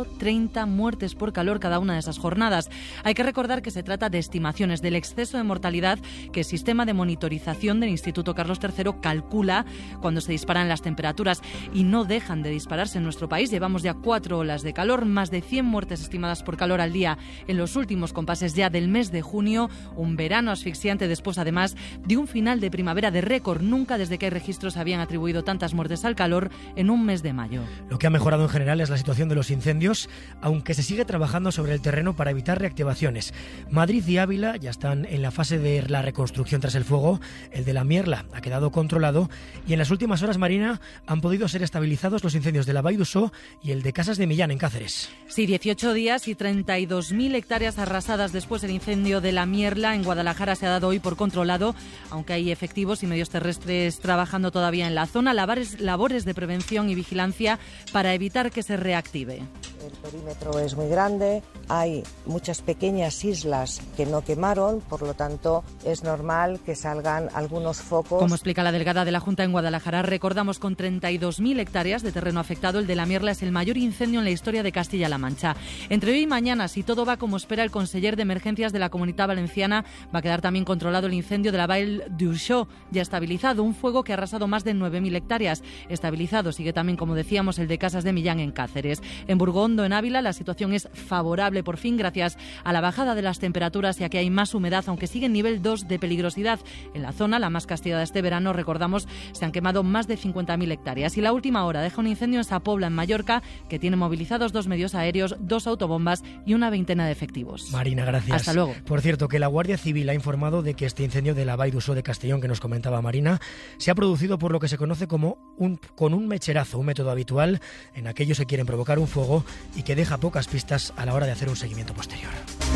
Speaker 1: 130 muertes por calor cada una de esas jornadas. Hay que recordar que se trata de estimaciones del exceso de mortalidad que el sistema de monitorización del Instituto Carlos III calcula cuando se disparan las temperaturas, y no dejan de dispararse en nuestro país. Llevamos ya 4 olas de calor, más de 100 muertes estimadas por calor al día en los últimos compases ya del mes de junio, un verano asfixiante después además de un final de primavera de récord. Nunca desde que hay registros habían atribuido tantas muertes al calor en un mes de mayo.
Speaker 24: Lo que ha mejorado en general es la situación de los incendios, aunque se sigue trabajando sobre el terreno para evitar reactivaciones. Madrid y Ávila ya están en la fase de la reconstrucción tras el fuego. El de la Mierla ha quedado controlado, y en las últimas horas, Marina, han podido ser estabilizados los incendios de la Vall d'Uixó y el de Casas de Millán en Cáceres.
Speaker 1: Sí, 18 días y 32.000 hectáreas arrasadas después del incendio de la Mierla en Guadalajara se ha dado hoy por controlado, aunque hay efectivos y medios terrestres trabajando todavía en la zona, labores de prevención y vigilancia para evitar que se reactive.
Speaker 17: El perímetro es muy grande, hay muchas pequeñas islas que no quemaron, por lo tanto es normal que salgan algunos focos.
Speaker 1: Como explica la delegada de la Junta en Guadalajara, recordamos, con 32.000 hectáreas de terreno afectado, el de la Mierla es el mayor incendio en la historia de Castilla-La Mancha. Entre hoy y mañana, si todo va como espera el conseller de Emergencias de la Comunidad Valenciana, va a quedar también controlado el incendio de la Vall d'Uixó, ya estabilizado, un fuego que ha arrasado más de 9.000 hectáreas. Estabilizado sigue también, como decíamos, el de Casas de Millán en Cáceres. En Burgondo, en Ávila, la situación es favorable por fin gracias a la bajada de las temperaturas y a que hay más humedad, aunque sigue en nivel 2 de peligrosidad. En la zona, la más castigada este verano, recordamos, se han quemado más de 50.000 hectáreas. Y la última hora deja un incendio en Sapobla, en Mallorca, que tiene movilizados 2 medios aéreos, 2 autobombas y una veintena de efectivos.
Speaker 24: Marina, gracias.
Speaker 1: Hasta luego.
Speaker 24: Por cierto, que la Guardia Civil ha informado de que este incendio de la Vall d'Uixó de Castellón, que nos comentaba Marina, se ha producido por lo que se conoce como con un mecherazo, un método habitual en aquellos que quieren provocar un fuego y que deja pocas pistas a la hora de hacer un seguimiento posterior.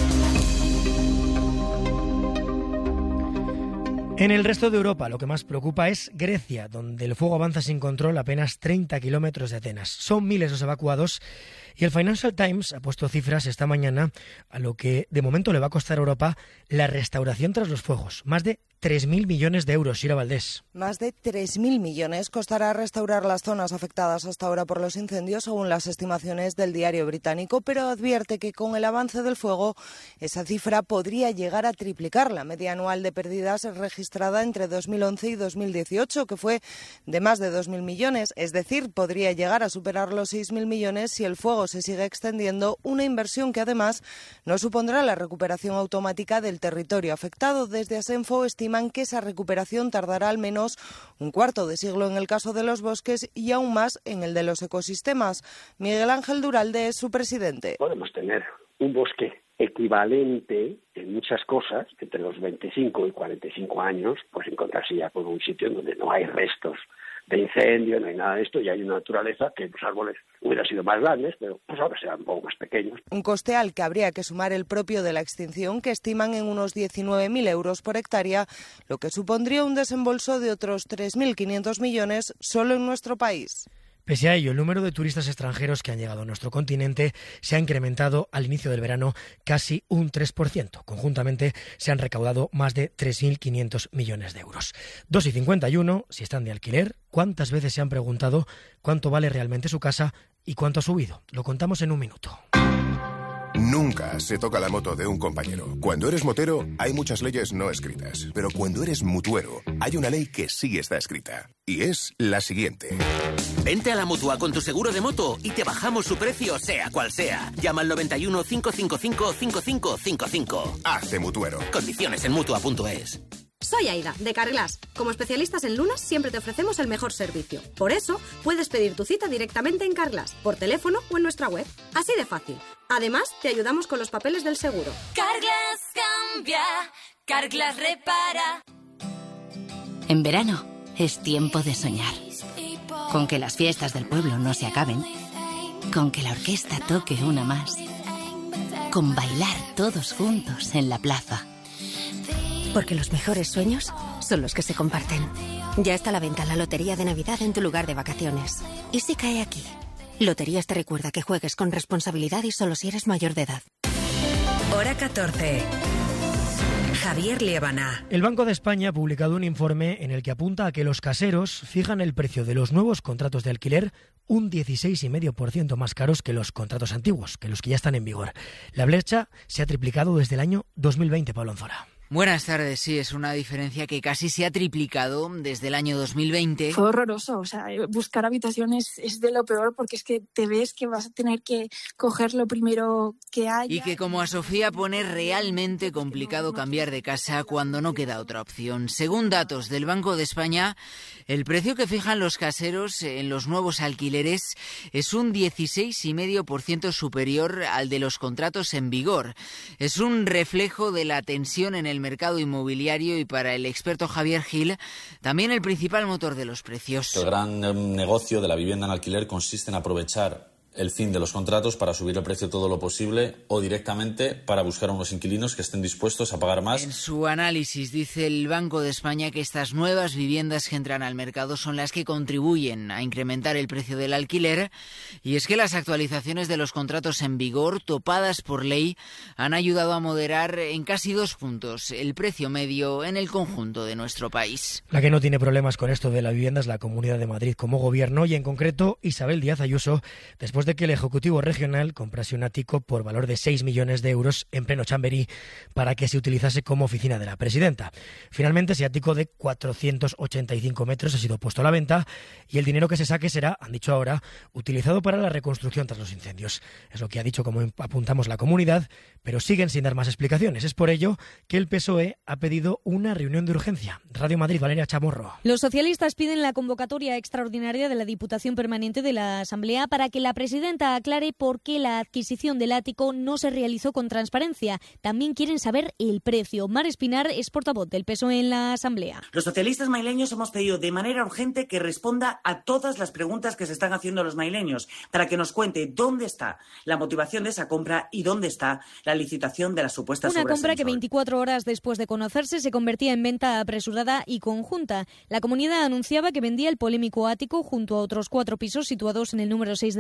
Speaker 24: En el resto de Europa, lo que más preocupa es Grecia, donde el fuego avanza sin control a apenas 30 kilómetros de Atenas. Son miles los evacuados, y el Financial Times ha puesto cifras esta mañana a lo que de momento le va a costar a Europa la restauración tras los fuegos. Más de 3.000 millones de euros. Shira Valdés.
Speaker 17: Más de 3.000 millones costará restaurar las zonas afectadas hasta ahora por los incendios, según las estimaciones del diario británico, pero advierte que con el avance del fuego esa cifra podría llegar a triplicar la media anual de pérdidas registrada entre 2011 y 2018, que fue de más de 2.000 millones, es decir, podría llegar a superar los 6.000 millones si el fuego se sigue extendiendo, una inversión que además no supondrá la recuperación automática del territorio afectado. Desde Asenfo estiman que esa recuperación tardará al menos un cuarto de siglo en el caso de los bosques y aún más en el de los ecosistemas. Miguel Ángel Duralde es su presidente.
Speaker 4: Podemos tener un bosque equivalente en muchas cosas, entre los 25 y 45 años, pues encontrarse ya con un sitio donde no hay restos de incendio, no hay nada de esto, y hay una naturaleza que los árboles hubieran sido más grandes, pero pues ahora serán un poco más pequeños.
Speaker 17: Un coste al que habría que sumar el propio de la extinción, que estiman en unos 19.000 euros por hectárea, lo que supondría un desembolso de otros 3.500 millones solo en nuestro país.
Speaker 24: Pese a ello, el número de turistas extranjeros que han llegado a nuestro continente se ha incrementado al inicio del verano casi un 3%. Conjuntamente se han recaudado más de 3.500 millones de euros. 2,51, si están de alquiler, ¿cuántas veces se han preguntado cuánto vale realmente su casa y cuánto ha subido? Lo contamos en un minuto.
Speaker 18: Nunca se toca la moto de un compañero. Cuando eres motero, hay muchas leyes no escritas. Pero cuando eres mutuero, hay una ley que sí está escrita. Y es la siguiente.
Speaker 19: Vente a la Mutua con tu seguro de moto y te bajamos su precio, sea cual sea. Llama al 91 555 5555.
Speaker 18: Hazte mutuero.
Speaker 19: Condiciones en Mutua.es.
Speaker 20: Soy Aida, de Carglass. Como especialistas en lunas, siempre te ofrecemos el mejor servicio. Por eso, puedes pedir tu cita directamente en Carglass, por teléfono o en nuestra web. Así de fácil. Además, te ayudamos con los papeles del seguro.
Speaker 21: Carglass cambia, Carglass repara.
Speaker 22: En verano, es tiempo de soñar. Con que las fiestas del pueblo no se acaben. Con que la orquesta toque una más. Con bailar todos juntos en la plaza.
Speaker 20: Porque los mejores sueños son los que se comparten. Ya está a la venta la Lotería de Navidad en tu lugar de vacaciones. ¿Y si cae aquí? Loterías te recuerda que juegues con responsabilidad y solo si eres mayor de edad.
Speaker 23: Hora 14. Javier Liébana.
Speaker 24: El Banco de España ha publicado un informe en el que apunta a que los caseros fijan el precio de los nuevos contratos de alquiler un 16,5% más caros que los contratos antiguos, que los que ya están en vigor. La brecha se ha triplicado desde el año 2020, Pablo Anzora.
Speaker 28: Buenas tardes, sí, es una diferencia que casi se ha triplicado desde el año 2020.
Speaker 29: Fue horroroso, o sea, buscar habitaciones es de lo peor porque es que te ves que vas a tener que coger lo primero que haya.
Speaker 28: Y que, como a Sofía, pone realmente complicado cambiar de casa cuando no queda otra opción. Según datos del Banco de España, el precio que fijan los caseros en los nuevos alquileres es un 16,5% superior al de los contratos en vigor. Es un reflejo de la tensión en el mercado inmobiliario y, para el experto Javier Gil, también el principal motor de los precios.
Speaker 30: El gran negocio de la vivienda en alquiler consiste en aprovechar el fin de los contratos para subir el precio todo lo posible o directamente para buscar a unos inquilinos que estén dispuestos a pagar más.
Speaker 28: En su análisis dice el Banco de España que estas nuevas viviendas que entran al mercado son las que contribuyen a incrementar el precio del alquiler, y es que las actualizaciones de los contratos en vigor, topadas por ley, han ayudado a moderar en casi 2 puntos el precio medio en el conjunto de nuestro país.
Speaker 24: La que no tiene problemas con esto de la vivienda es la Comunidad de Madrid como gobierno, y en concreto Isabel Díaz Ayuso, después de que el Ejecutivo Regional comprase un ático por valor de 6 millones de euros en pleno Chamberí para que se utilizase como oficina de la presidenta. Finalmente, ese ático de 485 metros ha sido puesto a la venta y el dinero que se saque será, han dicho ahora, utilizado para la reconstrucción tras los incendios. Es lo que ha dicho, como apuntamos, la comunidad, pero siguen sin dar más explicaciones. Es por ello que el PSOE ha pedido una reunión de urgencia. Radio Madrid, Valeria Chamorro.
Speaker 31: Los socialistas piden la convocatoria extraordinaria de la Diputación Permanente de la Asamblea para que la presidenta aclare por qué la adquisición del ático no se realizó con transparencia. También quieren saber el precio. Mar Espinar es portavoz del PSOE en la Asamblea.
Speaker 32: Los socialistas maileños hemos pedido de manera urgente que responda a todas las preguntas que se están haciendo los maileños para que nos cuente dónde está la motivación de esa compra y dónde está la licitación de las supuestas obras.
Speaker 31: Una compra que 24 horas después de conocerse se convertía en venta apresurada y conjunta. La comunidad anunciaba que vendía el polémico ático junto a otros 4 pisos situados en el número 6 de la calle Gran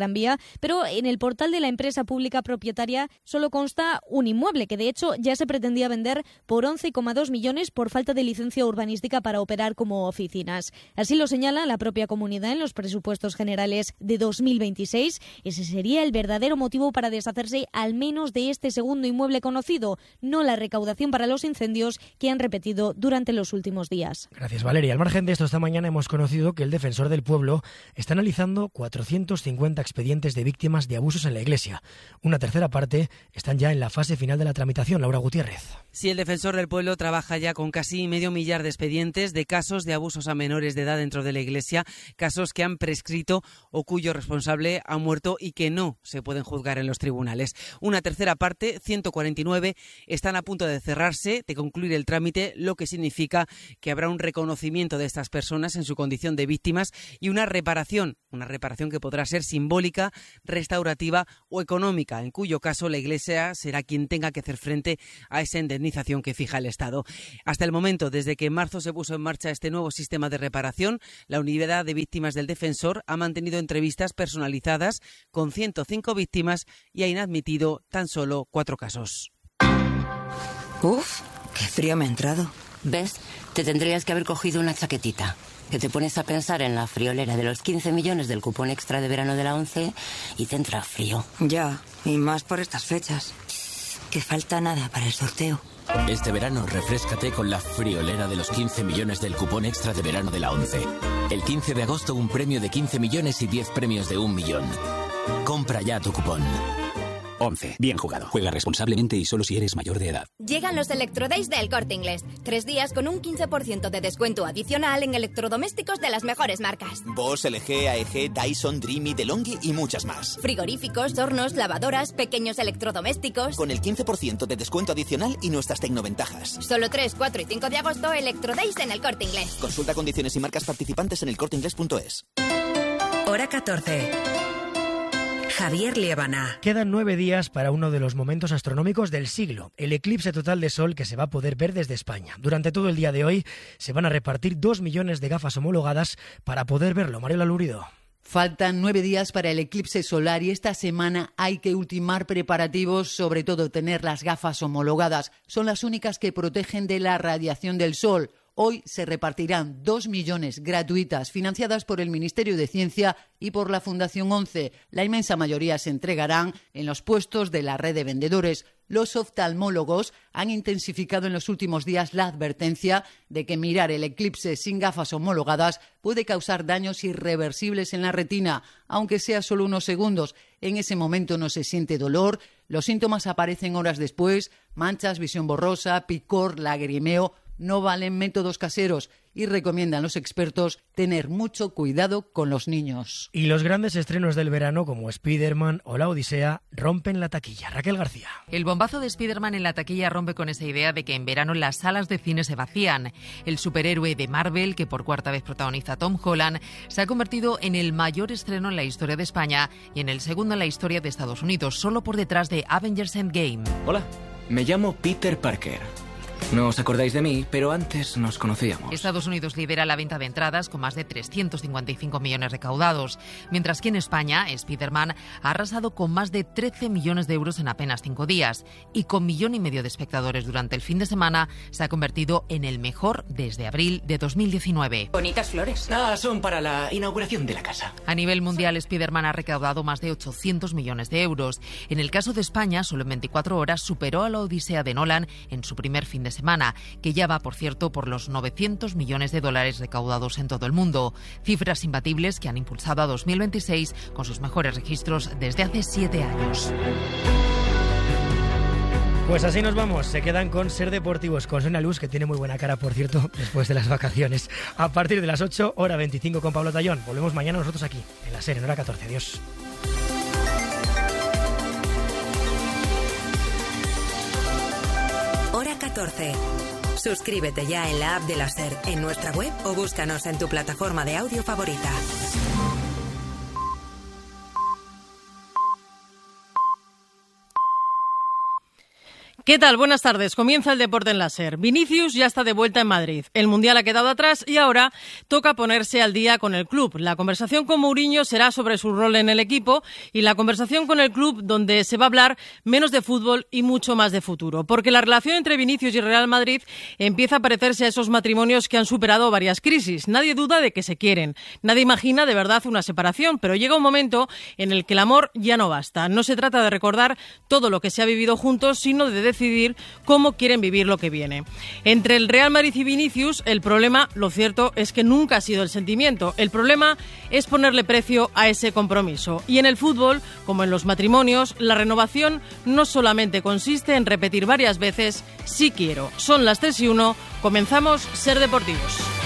Speaker 31: Gran Vía, pero en el portal de la empresa pública propietaria solo consta un inmueble, que de hecho ya se pretendía vender por 11,2 millones por falta de licencia urbanística para operar como oficinas. Así lo señala la propia comunidad en los presupuestos generales de 2026. Ese sería el verdadero motivo para deshacerse al menos de este segundo inmueble conocido, no la recaudación para los incendios que han repetido durante los últimos días.
Speaker 24: Gracias, Valeria. Al margen de esto, esta mañana hemos conocido que el Defensor del Pueblo está analizando 450 expedientes de víctimas de abusos en la Iglesia. Una tercera parte están ya en la fase final de la tramitación. Laura Gutiérrez.
Speaker 2: Sí, el Defensor del Pueblo trabaja ya con casi medio millar de expedientes de casos de abusos a menores de edad dentro de la Iglesia, casos que han prescrito o cuyo responsable ha muerto y que no se pueden juzgar en los tribunales. Una tercera parte, 149, están a punto de cerrarse, de concluir el trámite, lo que significa que habrá un reconocimiento de estas personas en su condición de víctimas y una reparación que podrá ser simbólica, restaurativa o económica, en cuyo caso la Iglesia será quien tenga que hacer frente a esa indemnización que fija el Estado. Hasta el momento, desde que en marzo se puso en marcha este nuevo sistema de reparación, la Unidad de Víctimas del Defensor ha mantenido entrevistas personalizadas con 105 víctimas y ha inadmitido tan solo 4 casos.
Speaker 3: Uf, qué frío me ha entrado.
Speaker 22: ¿Ves? Te tendrías que haber cogido una chaquetita. Que te pones a pensar en la friolera de los 15 millones del cupón extra de verano de la ONCE y te entra frío.
Speaker 3: Ya, y más por estas fechas. Que falta nada para el sorteo.
Speaker 5: Este verano refréscate con la friolera de los 15 millones del cupón extra de verano de la ONCE. El 15 de agosto un premio de 15 millones y 10 premios de 1 millón. Compra ya tu cupón.
Speaker 6: 11. Bien jugado. Juega responsablemente y solo si eres mayor de edad.
Speaker 7: Llegan los Electrodays de El Corte Inglés. 3 días con un 15% de descuento adicional en electrodomésticos de las mejores marcas.
Speaker 8: Bosch, LG, AEG, Dyson, Dreamy, DeLonghi y muchas más.
Speaker 7: Frigoríficos, hornos, lavadoras, pequeños electrodomésticos.
Speaker 8: Con el 15% de descuento adicional y nuestras tecnoventajas.
Speaker 7: Solo 3, 4 y 5 de agosto, Electrodays en El Corte Inglés.
Speaker 8: Consulta condiciones y marcas participantes en elcorteinglés.es.
Speaker 23: Hora 14. Javier Liebana.
Speaker 24: Quedan 9 días para uno de los momentos astronómicos del siglo, el eclipse total de Sol que se va a poder ver desde España. Durante todo el día de hoy se van a repartir 2 millones de gafas homologadas para poder verlo. Mariela Lurido.
Speaker 9: Faltan 9 días para el eclipse solar y esta semana hay que ultimar preparativos, sobre todo tener las gafas homologadas. Son las únicas que protegen de la radiación del Sol. Hoy se repartirán 2 millones gratuitas, financiadas por el Ministerio de Ciencia y por la Fundación ONCE. La inmensa mayoría se entregarán en los puestos de la red de vendedores. Los oftalmólogos han intensificado en los últimos días la advertencia de que mirar el eclipse sin gafas homologadas puede causar daños irreversibles en la retina, aunque sea solo unos segundos. En ese momento no se siente dolor, los síntomas aparecen horas después, manchas, visión borrosa, picor, lagrimeo. No valen métodos caseros y recomiendan los expertos tener mucho cuidado con los niños.
Speaker 24: Y los grandes estrenos del verano como Spider-Man o La Odisea rompen la taquilla. Raquel García.
Speaker 10: El bombazo de Spider-Man en la taquilla rompe con esa idea de que en verano las salas de cine se vacían. El superhéroe de Marvel, que por 4ª vez protagoniza Tom Holland, se ha convertido en el mayor estreno en la historia de España y en el segundo en la historia de Estados Unidos, solo por detrás de Avengers Endgame.
Speaker 12: Hola, me llamo Peter Parker. No os acordáis de mí, pero antes nos conocíamos.
Speaker 10: Estados Unidos lidera la venta de entradas con más de 355 millones recaudados, mientras que en España, Spider-Man ha arrasado con más de 13 millones de euros en apenas 5 días y con 1,5 millones de espectadores durante el fin de semana se ha convertido en el mejor desde abril de 2019.
Speaker 12: Bonitas flores. Son para la inauguración de la casa.
Speaker 10: A nivel mundial, Spider-Man ha recaudado más de 800 millones de euros. En el caso de España, solo en 24 horas superó a La Odisea de Nolan en su primer fin de semana, que ya va, por cierto, por los 900 millones de dólares recaudados en todo el mundo. Cifras imbatibles que han impulsado a 2026 con sus mejores registros desde hace 7 años.
Speaker 24: Pues así nos vamos, se quedan con Ser Deportivos, con Sonia Luz, que tiene muy buena cara, por cierto, después de las vacaciones. A partir de las 8, hora 25 con Pablo Tallón. Volvemos mañana nosotros aquí, en la SER, en hora 14. Adiós.
Speaker 23: Hora 14. Suscríbete ya en la app de la SER, en nuestra web o búscanos en tu plataforma de audio favorita.
Speaker 1: ¿Qué tal? Buenas tardes. Comienza el deporte en la SER. Vinicius ya está de vuelta en Madrid. El Mundial ha quedado atrás y ahora toca ponerse al día con el club. La conversación con Mourinho será sobre su rol en el equipo y la conversación con el club donde se va a hablar menos de fútbol y mucho más de futuro. Porque la relación entre Vinicius y Real Madrid empieza a parecerse a esos matrimonios que han superado varias crisis. Nadie duda de que se quieren. Nadie imagina de verdad una separación, pero llega un momento en el que el amor ya no basta. No se trata de recordar todo lo que se ha vivido juntos, sino de decidir cómo quieren vivir lo que viene. Entre el Real Madrid y Vinicius, el problema, lo cierto, es que nunca ha sido el sentimiento. El problema es ponerle precio a ese compromiso. Y en el fútbol, como en los matrimonios, la renovación no solamente consiste en repetir varias veces "sí quiero". Son las 3:01, comenzamos Ser Deportivos.